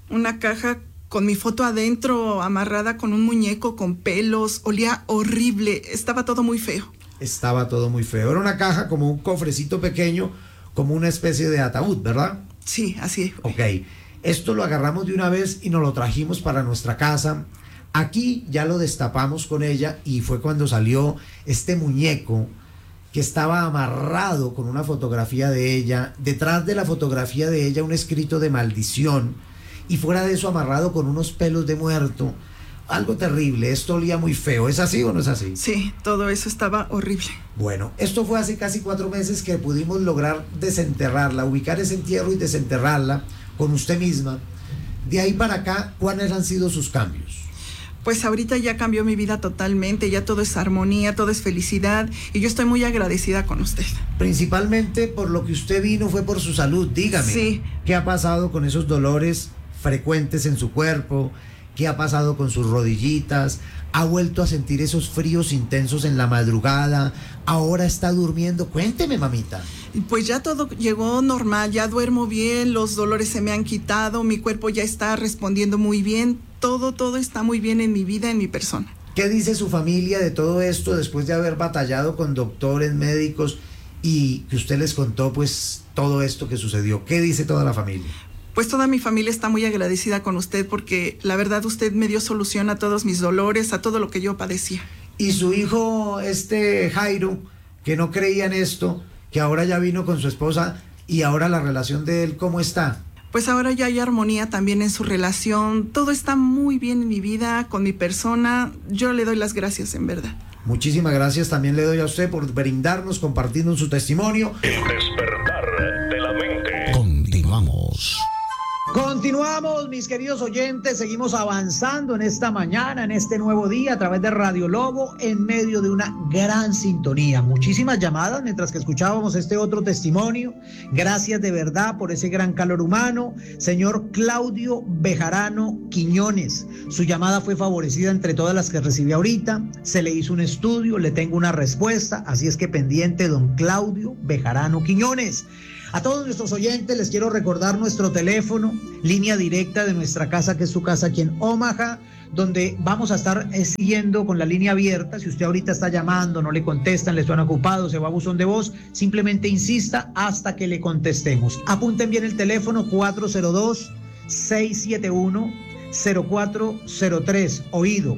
con mi foto adentro, amarrada con un muñeco con pelos, olía horrible, estaba todo muy feo. Estaba todo muy feo, era una caja como un cofrecito pequeño, como una especie de ataúd, ¿verdad? Sí, así es. Ok, esto lo agarramos de una vez y nos lo trajimos para nuestra casa. Aquí ya lo destapamos con ella y fue cuando salió este muñeco que estaba amarrado con una fotografía de ella, detrás de la fotografía de ella un escrito de maldición y fuera de eso amarrado con unos pelos de muerto. Algo terrible, esto olía muy feo. ¿Es así o no es así? Sí, todo eso estaba horrible. Bueno, esto fue hace casi 4 meses que pudimos lograr desenterrarla, ubicar ese entierro y desenterrarla con usted misma. De ahí para acá, ¿cuáles han sido sus cambios? Pues ahorita ya cambió mi vida totalmente, ya todo es armonía, todo es felicidad y yo estoy muy agradecida con usted. Principalmente por lo que usted vino fue por su salud, dígame. Sí. ¿Qué ha pasado con esos dolores frecuentes en su cuerpo? ¿Qué ha pasado con sus rodillitas? ¿Ha vuelto a sentir esos fríos intensos en la madrugada? ¿Ahora está durmiendo? Cuénteme, mamita. Pues ya todo llegó normal, ya duermo bien, los dolores se me han quitado, mi cuerpo ya está respondiendo muy bien, todo está muy bien en mi vida, en mi persona. ¿Qué dice su familia de todo esto después de haber batallado con doctores, médicos y que usted les contó pues todo esto que sucedió? ¿Qué dice toda la familia? Pues toda mi familia está muy agradecida con usted porque la verdad usted me dio solución a todos mis dolores, a todo lo que yo padecía. Y su hijo, Jairo, que no creía en esto, que ahora ya vino con su esposa y ahora la relación de él, ¿cómo está? Pues ahora ya hay armonía también en su relación, todo está muy bien en mi vida, con mi persona, yo le doy las gracias en verdad. Muchísimas gracias también le doy a usted por brindarnos, compartiendo su testimonio. El despertar de la mente. Continuamos. Continuamos, mis queridos oyentes, seguimos avanzando en esta mañana, en este nuevo día, a través de Radio Lobo, en medio de una gran sintonía. Muchísimas llamadas mientras que escuchábamos este otro testimonio. Gracias de verdad por ese gran calor humano. Señor Claudio Bejarano Quiñones, su llamada fue favorecida entre todas las que recibí ahorita. Se le hizo un estudio, le tengo una respuesta, así es que pendiente, don Claudio Bejarano Quiñones. A todos nuestros oyentes les quiero recordar nuestro teléfono, línea directa de nuestra casa, que es su casa aquí en Omaha, donde vamos a estar siguiendo con la línea abierta. Si usted ahorita está llamando, no le contestan, le están ocupados, se va a buzón de voz, simplemente insista hasta que le contestemos. Apunten bien el teléfono, 402-671-0403. Oído,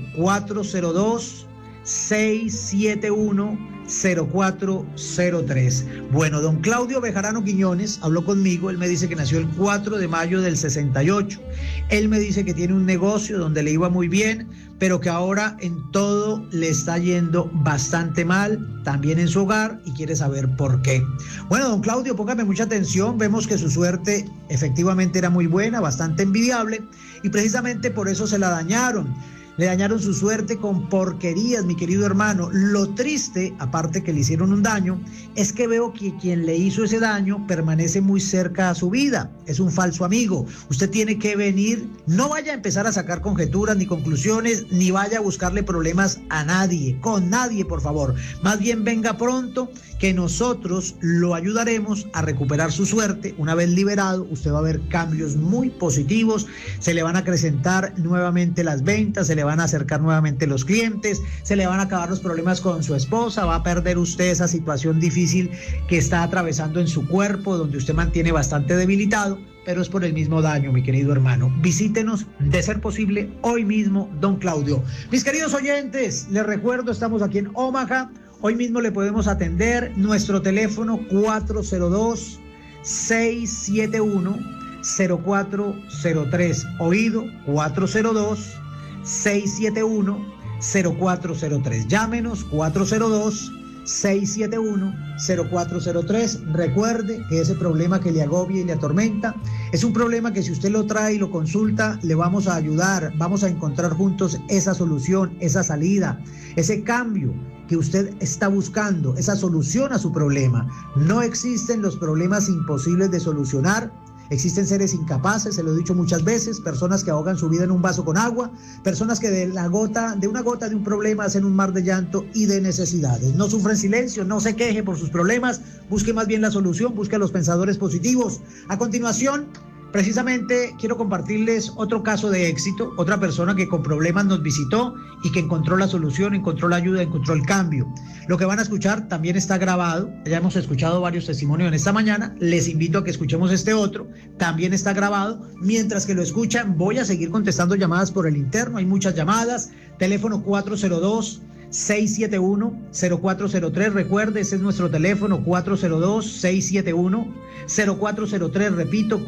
402-671-0403. Bueno, don Claudio Bejarano Quiñones habló conmigo. Él me dice que nació el 4 de mayo del 68. Él me dice que tiene un negocio donde le iba muy bien, pero que ahora en todo le está yendo bastante mal, también en su hogar, y quiere saber por qué. Bueno, don Claudio, póngame mucha atención. Vemos que su suerte efectivamente era muy buena, bastante envidiable, y precisamente por eso se la dañaron. Le dañaron su suerte con porquerías, mi querido hermano. Lo triste, aparte que le hicieron un daño, es que veo que quien le hizo ese daño permanece muy cerca a su vida. Es un falso amigo. Usted tiene que venir, no vaya a empezar a sacar conjeturas ni conclusiones, ni vaya a buscarle problemas a nadie, con nadie, por favor. Más bien venga pronto, que nosotros lo ayudaremos a recuperar su suerte. Una vez liberado, usted va a ver cambios muy positivos, se le van a acrecentar nuevamente las ventas, se le van a acercar nuevamente los clientes, se le van a acabar los problemas con su esposa, va a perder usted esa situación difícil que está atravesando en su cuerpo, donde usted mantiene bastante debilitado, pero es por el mismo daño, mi querido hermano. Visítenos, de ser posible, hoy mismo, don Claudio. Mis queridos oyentes, les recuerdo, estamos aquí en Omaha. Hoy mismo le podemos atender. Nuestro teléfono 402-671-0403. Oído, 402-671-0403. Llámenos, 402-671-0403. Recuerde que ese problema que le agobia y le atormenta es un problema que si usted lo trae y lo consulta, le vamos a ayudar. Vamos a encontrar juntos esa solución, esa salida, ese cambio que usted está buscando, esa solución a su problema. No existen los problemas imposibles de solucionar. Existen seres incapaces, se lo he dicho muchas veces, personas que ahogan su vida en un vaso con agua, personas que de una gota de un problema hacen un mar de llanto y de necesidades. No sufra en silencio, no se queje por sus problemas, busque más bien la solución, busque a los pensadores positivos. A continuación, precisamente quiero compartirles otro caso de éxito, otra persona que con problemas nos visitó y que encontró la solución, encontró la ayuda, encontró el cambio. Lo que van a escuchar también está grabado, ya hemos escuchado varios testimonios en esta mañana, les invito a que escuchemos este otro, también está grabado. Mientras que lo escuchan, voy a seguir contestando llamadas por el interno, hay muchas llamadas, teléfono 402-671-0403, recuerde, ese es nuestro teléfono, 402-671-0403, repito,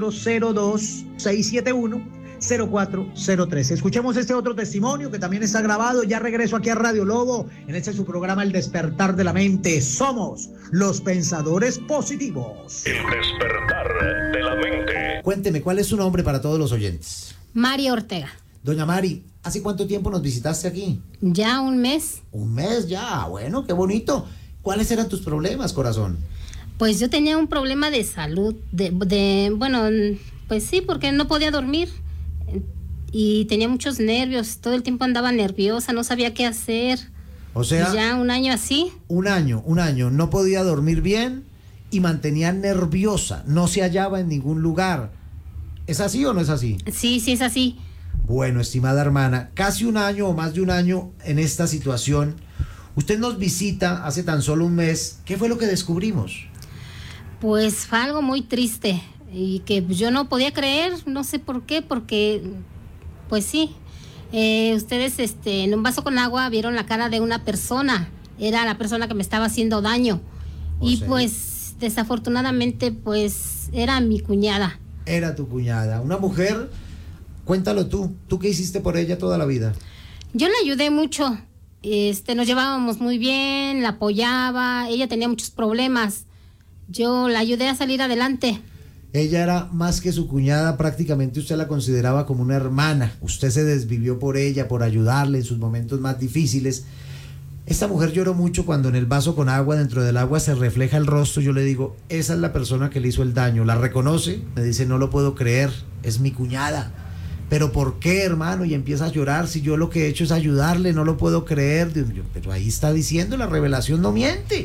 402-671-0403. Escuchemos este otro testimonio que también está grabado. Ya regreso aquí a Radio Lobo, en este su programa El Despertar de la Mente. Somos los pensadores positivos. El despertar de la mente. Cuénteme, ¿cuál es su nombre para todos los oyentes? Mari Ortega. Doña Mari, ¿hace cuánto tiempo nos visitaste aquí? Ya un mes. Un mes ya, bueno, qué bonito. ¿Cuáles eran tus problemas, corazón? Pues yo tenía un problema de salud, bueno, pues sí, porque no podía dormir y tenía muchos nervios, todo el tiempo andaba nerviosa, no sabía qué hacer. O sea, y ya un año así. Un año, no podía dormir bien y mantenía nerviosa, no se hallaba en ningún lugar. ¿Es así o no es así? Sí, sí es así. Bueno, estimada hermana, casi un año o más de un año en esta situación. Usted nos visita hace tan solo un mes. ¿Qué fue lo que descubrimos? Pues fue algo muy triste y que yo no podía creer, no sé por qué, porque pues sí, ustedes en un vaso con agua vieron la cara de una persona, era la persona que me estaba haciendo daño. Y sí, pues desafortunadamente pues era mi cuñada. Era tu cuñada, una mujer. Cuéntalo tú qué hiciste por ella toda la vida. Yo la ayudé mucho nos llevábamos muy bien, la apoyaba, ella tenía muchos problemas. Yo la ayudé a salir adelante. Ella era más que su cuñada, prácticamente usted la consideraba como una hermana. Usted se desvivió por ella, por ayudarle en sus momentos más difíciles. Esta mujer lloró mucho cuando en el vaso con agua, dentro del agua se refleja el rostro. Yo le digo, esa es la persona que le hizo el daño. ¿La reconoce? Me dice, no lo puedo creer, es mi cuñada. ¿Pero por qué, hermano? Y empieza a llorar. Si yo lo que he hecho es ayudarle, no lo puedo creer. Dios mío, pero ahí está diciendo, la revelación no miente.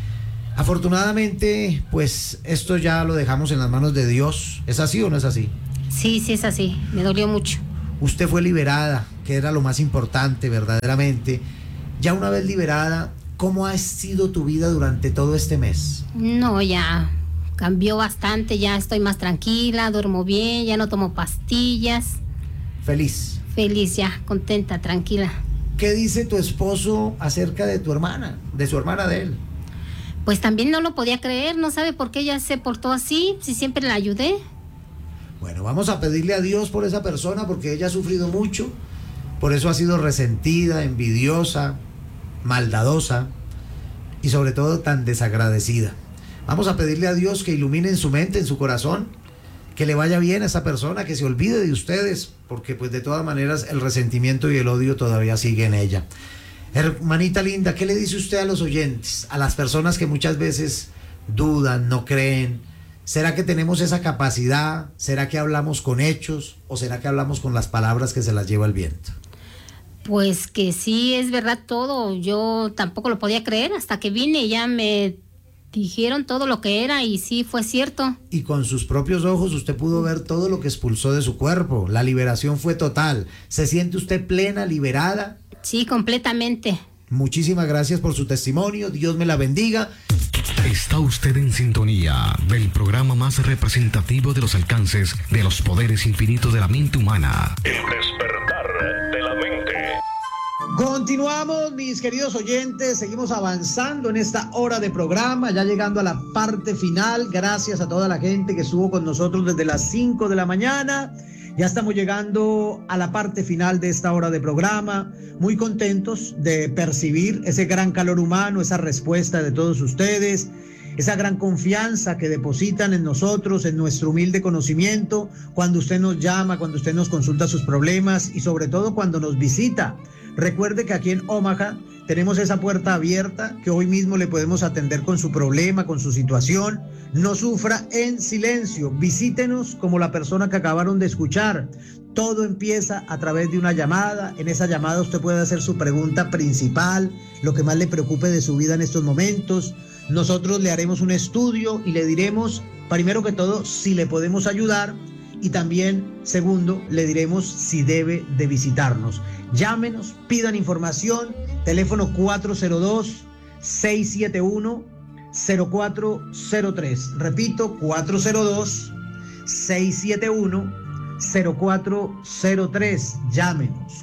Afortunadamente, pues esto ya lo dejamos en las manos de Dios. ¿Es así o no es así? Sí, es así. Me dolió mucho. Usted fue liberada, que era lo más importante verdaderamente. Ya una vez liberada, ¿cómo ha sido tu vida durante todo este mes? No, ya cambió bastante. Ya estoy más tranquila, duermo bien, ya no tomo pastillas. Feliz. Feliz, ya, contenta, tranquila. ¿Qué dice tu esposo acerca de tu hermana, de su hermana de él? Pues también no lo podía creer, no sabe por qué ella se portó así, si siempre la ayudé. Bueno, vamos a pedirle a Dios por esa persona, porque ella ha sufrido mucho, por eso ha sido resentida, envidiosa, maldadosa y sobre todo tan desagradecida. Vamos a pedirle a Dios que ilumine en su mente, en su corazón, que le vaya bien a esa persona, que se olvide de ustedes, porque pues de todas maneras el resentimiento y el odio todavía sigue en ella. Hermanita linda, ¿qué le dice usted a los oyentes, a las personas que muchas veces dudan, no creen? ¿Será que tenemos esa capacidad? ¿Será que hablamos con hechos? ¿O será que hablamos con las palabras que se las lleva el viento? Pues que sí, es verdad todo. Yo tampoco lo podía creer hasta que vine y ya me dijeron todo lo que era y sí, fue cierto. Y con sus propios ojos usted pudo ver todo lo que expulsó de su cuerpo. La liberación fue total. ¿Se siente usted plena, liberada? Sí, completamente. Muchísimas gracias por su testimonio. Dios me la bendiga. Está usted en sintonía del programa más representativo de los alcances de los poderes infinitos de la mente humana. El despertar de la mente. Continuamos, mis queridos oyentes, seguimos avanzando en esta hora de programa, ya llegando a la parte final. Gracias a toda la gente que estuvo con nosotros desde las 5 de la mañana. Ya estamos llegando a la parte final de esta hora de programa, muy contentos de percibir ese gran calor humano, esa respuesta de todos ustedes, esa gran confianza que depositan en nosotros, en nuestro humilde conocimiento, cuando usted nos llama, cuando usted nos consulta sus problemas y sobre todo cuando nos visita. Recuerde que aquí en Omaha tenemos esa puerta abierta, que hoy mismo le podemos atender con su problema, con su situación. No sufra en silencio, visítenos como la persona que acabaron de escuchar. Todo empieza a través de una llamada. En esa llamada usted puede hacer su pregunta principal, lo que más le preocupe de su vida en estos momentos. Nosotros le haremos un estudio y le diremos, primero que todo, si le podemos ayudar. Y también, segundo, le diremos si debe de visitarnos. Llámenos, pidan información, teléfono 402-671-0403. Repito, 402-671-0403. Llámenos,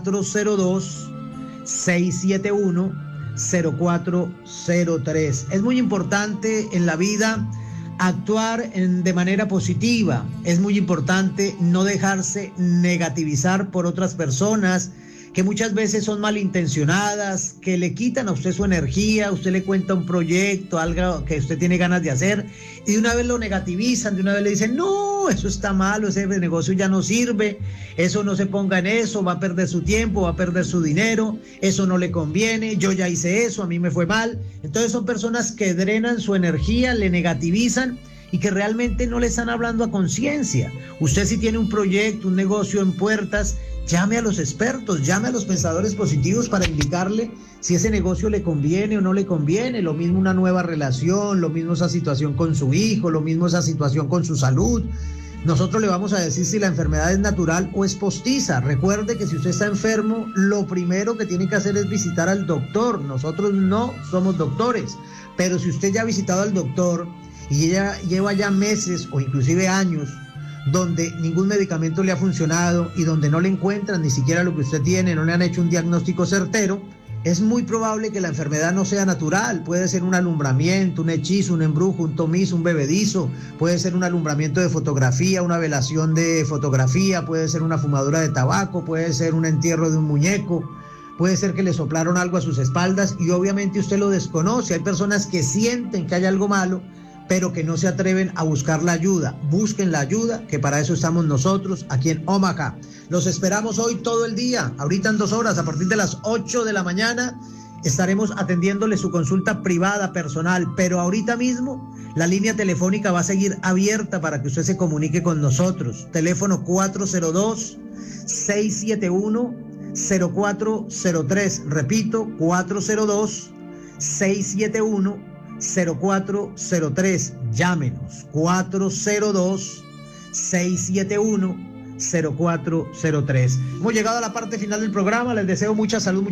402-671-0403. Es muy importante en la vida actuar de manera positiva. Es muy importante no dejarse negativizar por otras personas que muchas veces son malintencionadas, que le quitan a usted su energía. Usted le cuenta un proyecto, algo que usted tiene ganas de hacer y de una vez lo negativizan, de una vez le dicen, no, eso está malo, ese negocio ya no sirve, eso no se ponga en eso, va a perder su tiempo, va a perder su dinero, eso no le conviene, yo ya hice eso, a mí me fue mal. Entonces son personas que drenan su energía, le negativizan y que realmente no le están hablando a conciencia. Usted si tiene un proyecto, un negocio en puertas, llame a los expertos, llame a los pensadores positivos para indicarle si ese negocio le conviene o no le conviene. Lo mismo una nueva relación, lo mismo esa situación con su hijo, lo mismo esa situación con su salud. Nosotros le vamos a decir si la enfermedad es natural o es postiza. Recuerde que si usted está enfermo, lo primero que tiene que hacer es visitar al doctor. Nosotros no somos doctores, pero si usted ya ha visitado al doctor y ella lleva ya meses o inclusive años donde ningún medicamento le ha funcionado y donde no le encuentran ni siquiera lo que usted tiene, no le han hecho un diagnóstico certero, es muy probable que la enfermedad no sea natural. Puede ser un alumbramiento, un hechizo, un embrujo, un tomizo, un bebedizo, puede ser un alumbramiento de fotografía, una velación de fotografía, puede ser una fumadura de tabaco, puede ser un entierro de un muñeco. puede ser que le soplaron algo a sus espaldas y obviamente usted lo desconoce. Hay personas que sienten que hay algo malo, pero que no se atreven a buscar la ayuda. Busquen la ayuda, que para eso estamos nosotros aquí en Omaha. Los esperamos hoy todo el día, ahorita en 2 horas, a partir de las 8 de la mañana, estaremos atendiéndole su consulta privada, personal, pero ahorita mismo la línea telefónica va a seguir abierta para que usted se comunique con nosotros. Teléfono 402-671-0403. Repito, 402-671-0403. Llámenos, 402-671-0403. Hemos llegado a la parte final del programa. Les deseo mucha salud.